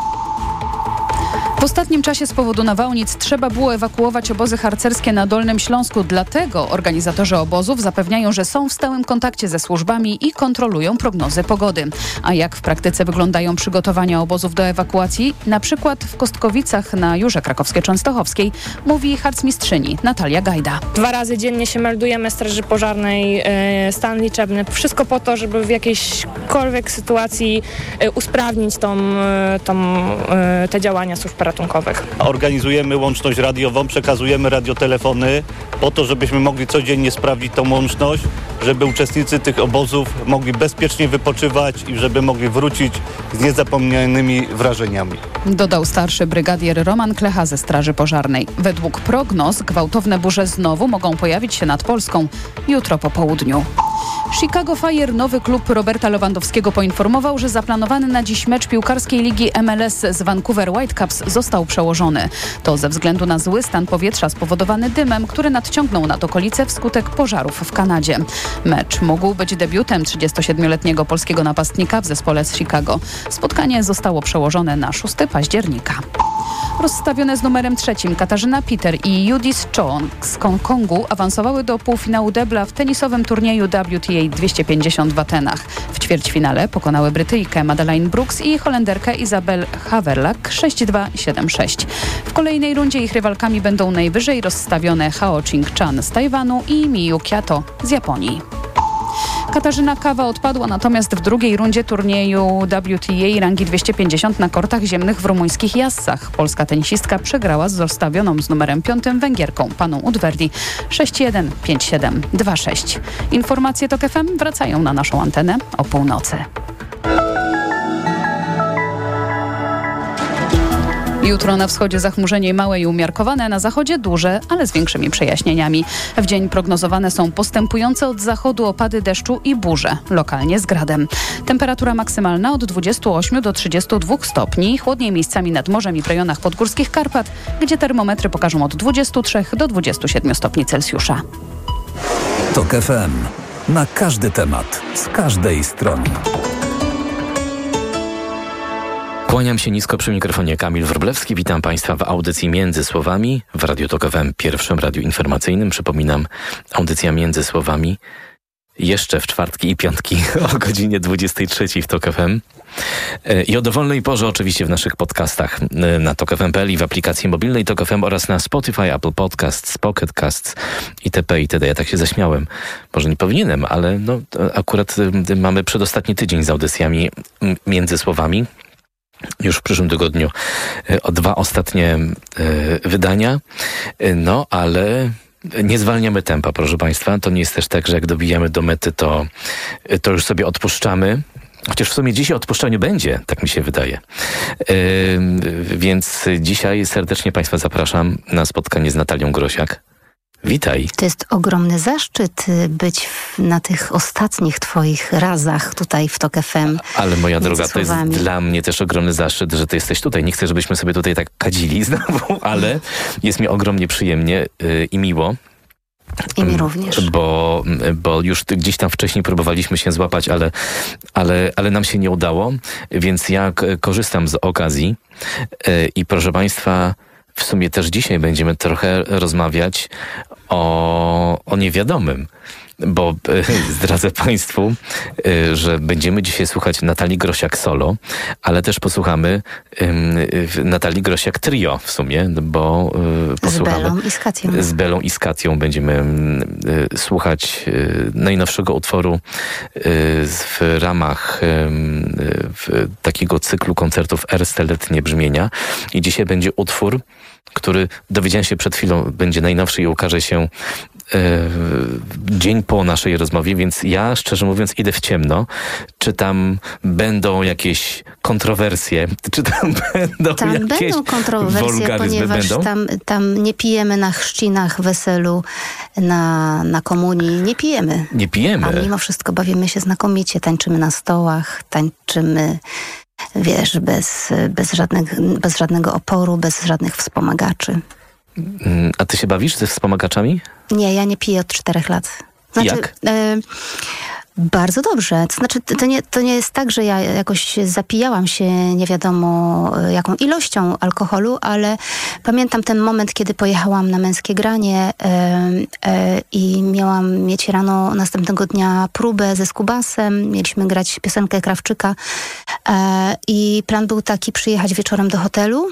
W ostatnim czasie z powodu nawałnic trzeba było ewakuować obozy harcerskie na Dolnym Śląsku. Dlatego organizatorzy obozów zapewniają, że są w stałym kontakcie ze służbami i kontrolują prognozy pogody. A jak w praktyce wyglądają przygotowania obozów do ewakuacji? Na przykład w Kostkowicach na Jurze Krakowskiej-Częstochowskiej, mówi harcmistrzyni Natalia Gajda. Dwa razy dziennie się meldujemy Straży Pożarnej, e, stan liczebny. Wszystko po to, żeby w jakiejśkolwiek sytuacji e, usprawnić tą, e, tą, e, te działania służb ratunkowych. Organizujemy łączność radiową, przekazujemy radiotelefony po to, żebyśmy mogli codziennie sprawdzić tą łączność, żeby uczestnicy tych obozów mogli bezpiecznie wypoczywać i żeby mogli wrócić z niezapomnianymi wrażeniami. Dodał starszy brygadier Roman Klecha ze Straży Pożarnej. Według prognoz gwałtowne burze znowu mogą pojawić się nad Polską jutro po południu. Chicago Fire, nowy klub Roberta Lewandowskiego, poinformował, że zaplanowany na dziś mecz piłkarskiej ligi M L S z Vancouver Whitecaps został przełożony. To ze względu na zły stan powietrza spowodowany dymem, który nadciągnął nad okolice wskutek pożarów w Kanadzie. Mecz mógł być debiutem trzydziestosiedmioletniego polskiego napastnika w zespole z Chicago. Spotkanie zostało przełożone na szóstego października. Rozstawione z numerem trzecim Katarzyna Peter i Judith Chong z Hongkongu awansowały do półfinału debla w tenisowym turnieju W T A dwieście pięćdziesiąt w Atenach. W ćwierćfinale pokonały Brytyjkę Madeleine Brooks i Holenderkę Isabel Haverlak sześć dwa i siedem sześć. W kolejnej rundzie ich rywalkami będą najwyżej rozstawione Hao Ching-chan z Tajwanu i Miyu Kiato z Japonii. Katarzyna Kawa odpadła natomiast w drugiej rundzie turnieju W T A rangi dwieście pięćdziesiąt na kortach ziemnych w rumuńskich Jassach. Polska tenisistka przegrała z rozstawioną z numerem piątym Węgierką, Paną Udverdi sześć jeden, pięć siedem, dwa sześć. Informacje TOK F M wracają na naszą antenę o północy. Jutro na wschodzie zachmurzenie małe i umiarkowane, na zachodzie duże, ale z większymi przejaśnieniami. W dzień prognozowane są postępujące od zachodu opady deszczu i burze, lokalnie z gradem. Temperatura maksymalna od dwudziestu ośmiu do trzydziestu dwóch stopni, chłodniej miejscami nad morzem i w rejonach podgórskich Karpat, gdzie termometry pokażą od dwudziestu trzech do dwudziestu siedmiu stopni Celsjusza. TOK F M. Na każdy temat, z każdej strony. Kłaniam się nisko przy mikrofonie, Kamil Wróblewski. Witam Państwa w audycji Między Słowami w Radiu TOK F M, pierwszym radiu informacyjnym. Przypominam, audycja Między Słowami jeszcze w czwartki i piątki o godzinie dwudziestej trzeciej w TOK F M. I o dowolnej porze oczywiście w naszych podcastach na tok f m kropka p l i w aplikacji mobilnej TOK F M oraz na Spotify, Apple Podcasts, Pocket Casts itp. itd. Ja tak się zaśmiałem. Może nie powinienem, ale no, akurat mamy przedostatni tydzień z audycjami Między Słowami. Już w przyszłym tygodniu o dwa ostatnie y, wydania, no ale nie zwalniamy tempa, proszę Państwa. To nie jest też tak, że jak dobijamy do mety, to, to już sobie odpuszczamy. Chociaż w sumie dzisiaj odpuszczaniu będzie, tak mi się wydaje. Yy, więc dzisiaj serdecznie Państwa zapraszam na spotkanie z Natalią Grosiak. Witaj. To jest ogromny zaszczyt być w, na tych ostatnich twoich razach tutaj w TOK F M. Ale moja droga, to jest dla mnie też ogromny zaszczyt, że ty jesteś tutaj. Nie chcę, żebyśmy sobie tutaj tak kadzili znowu, ale jest mi ogromnie przyjemnie yy, i miło. I mi również. Bo, bo już gdzieś tam wcześniej próbowaliśmy się złapać, ale, ale, ale nam się nie udało, więc ja k- korzystam z okazji yy, i proszę Państwa, w sumie też dzisiaj będziemy trochę rozmawiać o, o niewiadomym. bo zdradzę Państwu, że będziemy dzisiaj słuchać Natalii Grosiak solo, ale też posłuchamy Natalii Grosiak trio w sumie, bo posłuchamy... Z Belą i z Kacją. Z Belą i z Kacją będziemy słuchać najnowszego utworu w ramach w takiego cyklu koncertów Erste Letnie Brzmienia. I dzisiaj będzie utwór, który dowiedziałem się przed chwilą, będzie najnowszy i ukaże się dzień po naszej rozmowie, więc ja, szczerze mówiąc, idę w ciemno. Czy tam będą jakieś kontrowersje? Czy tam będą tam jakieś będą kontrowersje, ponieważ będą? Tam, tam nie pijemy na chrzcinach, weselu, na, na komunii. Nie pijemy. Nie pijemy. A mimo wszystko bawimy się znakomicie. Tańczymy na stołach, tańczymy, wiesz, bez, bez, żadnych, bez żadnego oporu, bez żadnych wspomagaczy. A ty się bawisz ze wspomagaczami? Nie, ja nie piję od czterech lat. Znaczy, Jak? E, bardzo dobrze. To znaczy, to nie, to nie jest tak, że ja jakoś zapijałam się nie wiadomo jaką ilością alkoholu, ale pamiętam ten moment, kiedy pojechałam na Męskie Granie e, e, i miałam mieć rano następnego dnia próbę ze Skubasem. Mieliśmy grać piosenkę Krawczyka e, i plan był taki, przyjechać wieczorem do hotelu,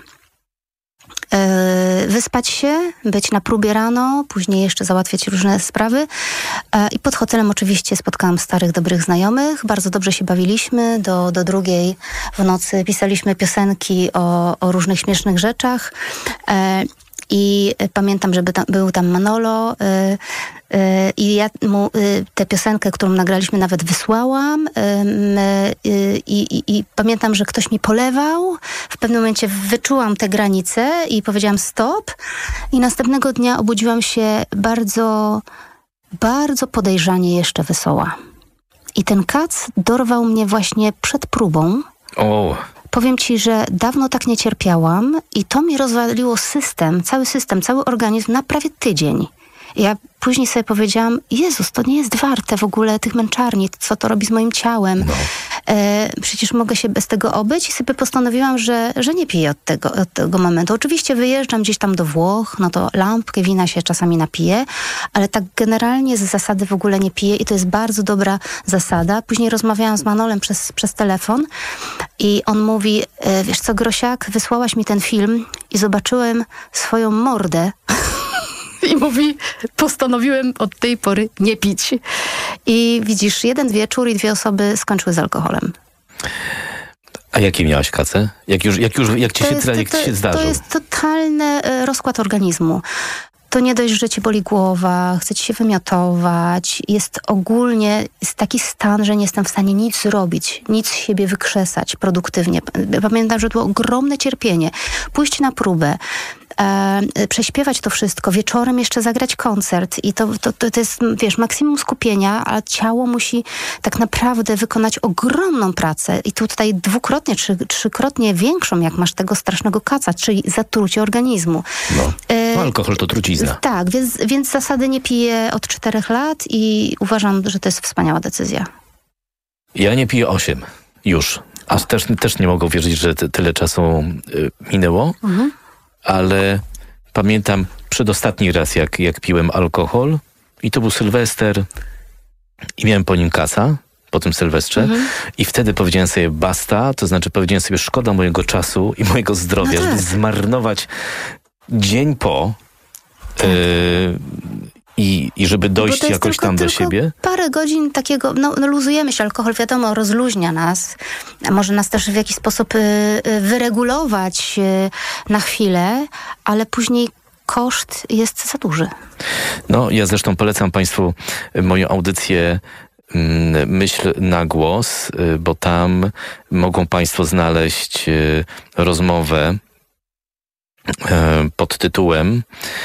wyspać się, być na próbie rano, później jeszcze załatwiać różne sprawy. I pod hotelem oczywiście spotkałam starych, dobrych znajomych. Bardzo dobrze się bawiliśmy. Do, do drugiej w nocy pisaliśmy piosenki o, o różnych śmiesznych rzeczach. I pamiętam, że by tam, był tam Manolo y, y, i ja mu y, tę piosenkę, którą nagraliśmy, nawet wysłałam y, y, y, i pamiętam, że ktoś mi polewał. W pewnym momencie wyczułam te granice i powiedziałam stop i następnego dnia obudziłam się bardzo, bardzo podejrzanie jeszcze wesoła. I ten kac dorwał mnie właśnie przed próbą. O. Powiem ci, że dawno tak nie cierpiałam i to mi rozwaliło system, cały system, cały organizm na prawie tydzień. Ja później sobie powiedziałam, Jezus, to nie jest warte w ogóle tych męczarni, co to robi z moim ciałem. No. E, przecież mogę się bez tego obyć i sobie postanowiłam, że, że nie piję od tego, od tego momentu. Oczywiście wyjeżdżam gdzieś tam do Włoch, no to lampkę wina się czasami napiję, ale tak generalnie z zasady w ogóle nie piję i to jest bardzo dobra zasada. Później rozmawiałam z Manolem przez, przez telefon i on mówi, e, wiesz co, Grosiak, wysłałaś mi ten film i zobaczyłem swoją mordę. I mówi, postanowiłem od tej pory nie pić. I widzisz, jeden wieczór i dwie osoby skończyły z alkoholem. A jakie miałaś kacę? Jak już, jak już, jak ci się, jest, jak to, ci się zdarzył? To jest totalny y, rozkład organizmu. To nie dość, że cię boli głowa, chce ci się wymiotować. Jest ogólnie jest taki stan, że nie jestem w stanie nic zrobić, nic z siebie wykrzesać produktywnie. Pamiętam, że to było ogromne cierpienie. Pójść na próbę, e, prześpiewać to wszystko, wieczorem jeszcze zagrać koncert i to, to, to, to jest, wiesz, maksimum skupienia, a ciało musi tak naprawdę wykonać ogromną pracę i tutaj dwukrotnie, trzy, trzykrotnie większą, jak masz tego strasznego kaca, czyli zatrucie organizmu. No, no alkohol to trucizna. Tak, więc, więc zasady nie piję od czterech lat i uważam, że to jest wspaniała decyzja. Ja nie piję osiem. Już. Aż też, też nie mogę uwierzyć, że t- tyle czasu y, minęło, mhm. ale pamiętam przedostatni raz, jak, jak piłem alkohol i to był Sylwester i miałem po nim kaca, po tym Sylwestrze mhm. i wtedy powiedziałem sobie basta, to znaczy powiedziałem sobie szkoda mojego czasu i mojego zdrowia, no tak. żeby zmarnować dzień po tak. y, I, I żeby dojść jakoś tylko, tam do tylko siebie? Parę godzin takiego, no, no luzujemy się, alkohol wiadomo rozluźnia nas, a może nas też w jakiś sposób y, y, wyregulować y, na chwilę, ale później koszt jest za duży. No, ja zresztą polecam Państwu moją audycję y, Myśl na głos, y, bo tam mogą Państwo znaleźć y, rozmowę y, pod tytułem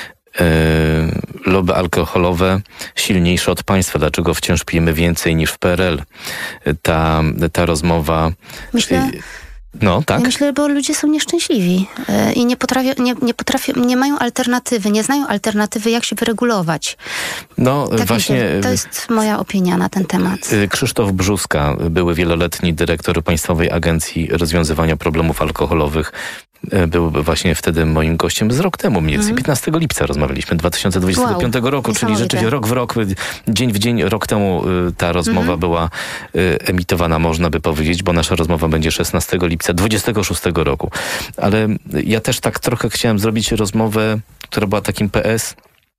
lobby alkoholowe silniejsze od państwa. Dlaczego wciąż pijemy więcej niż w P R L? Ta, ta rozmowa... Myślę... No, tak? Ja myślę, bo ludzie są nieszczęśliwi yy, i nie potrafią, nie, nie potrafią, nie mają alternatywy, nie znają alternatywy, jak się wyregulować. No, tak właśnie... Myślę, to jest moja opinia na ten temat. Krzysztof Brzuska, były wieloletni dyrektor Państwowej Agencji Rozwiązywania Problemów Alkoholowych, Był właśnie wtedy moim gościem z rok temu, mniej więcej mm. piętnastego lipca rozmawialiśmy, dwa tysiące dwudziestego piątego wow, roku, czyli rzeczywiście rok w rok, dzień w dzień, rok temu ta rozmowa mm-hmm. była emitowana, można by powiedzieć, bo nasza rozmowa będzie szesnastego lipca dwudziestego szóstego roku. Ale ja też tak trochę chciałem zrobić rozmowę, która była takim P S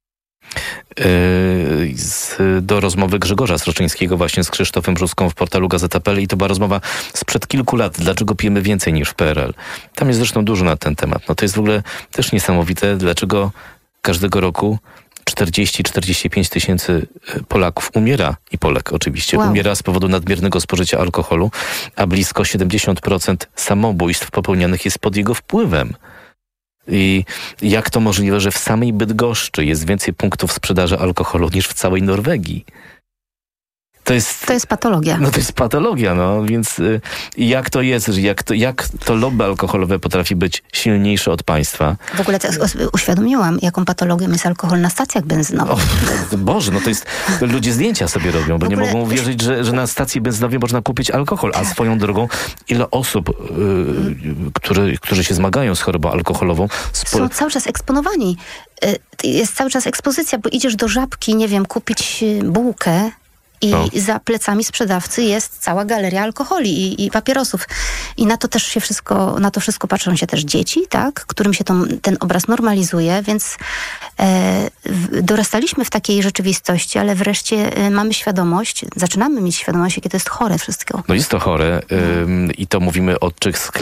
Z, do rozmowy Grzegorza Sroczyńskiego właśnie z Krzysztofem Brzuską w portalu Gazeta kropka pe el i to była rozmowa sprzed kilku lat. Dlaczego pijemy więcej niż w P R L? Tam jest zresztą dużo na ten temat. No to jest w ogóle też niesamowite, dlaczego każdego roku czterdzieści do czterdziestu pięciu tysięcy Polaków umiera, i Polek oczywiście, wow. umiera z powodu nadmiernego spożycia alkoholu, a blisko siedemdziesiąt procent samobójstw popełnianych jest pod jego wpływem. I jak to możliwe, że w samej Bydgoszczy jest więcej punktów sprzedaży alkoholu niż w całej Norwegii? To jest, to jest patologia. No to jest patologia, no więc y, jak to jest, że jak to, jak to lobby alkoholowe potrafi być silniejsze od państwa? W ogóle to uświadomiłam, jaką patologią jest alkohol na stacjach benzynowych. O, Boże, no to jest, ludzie zdjęcia sobie robią, bo ogóle, nie mogą uwierzyć, że, że na stacji benzynowej można kupić alkohol, a swoją drogą ile osób, y, które, którzy się zmagają z chorobą alkoholową... Spo... Są cały czas eksponowani. Jest cały czas ekspozycja, bo idziesz do Żabki, nie wiem, kupić bułkę, i no. za plecami sprzedawcy jest cała galeria alkoholi i, i papierosów. I na to też się wszystko, na to wszystko patrzą się też dzieci, tak, którym się to, ten obraz normalizuje, więc e, w, dorastaliśmy w takiej rzeczywistości, ale wreszcie e, mamy świadomość, zaczynamy mieć świadomość, jakie to jest chore wszystko. No jest to chore ym, i to mówimy o tych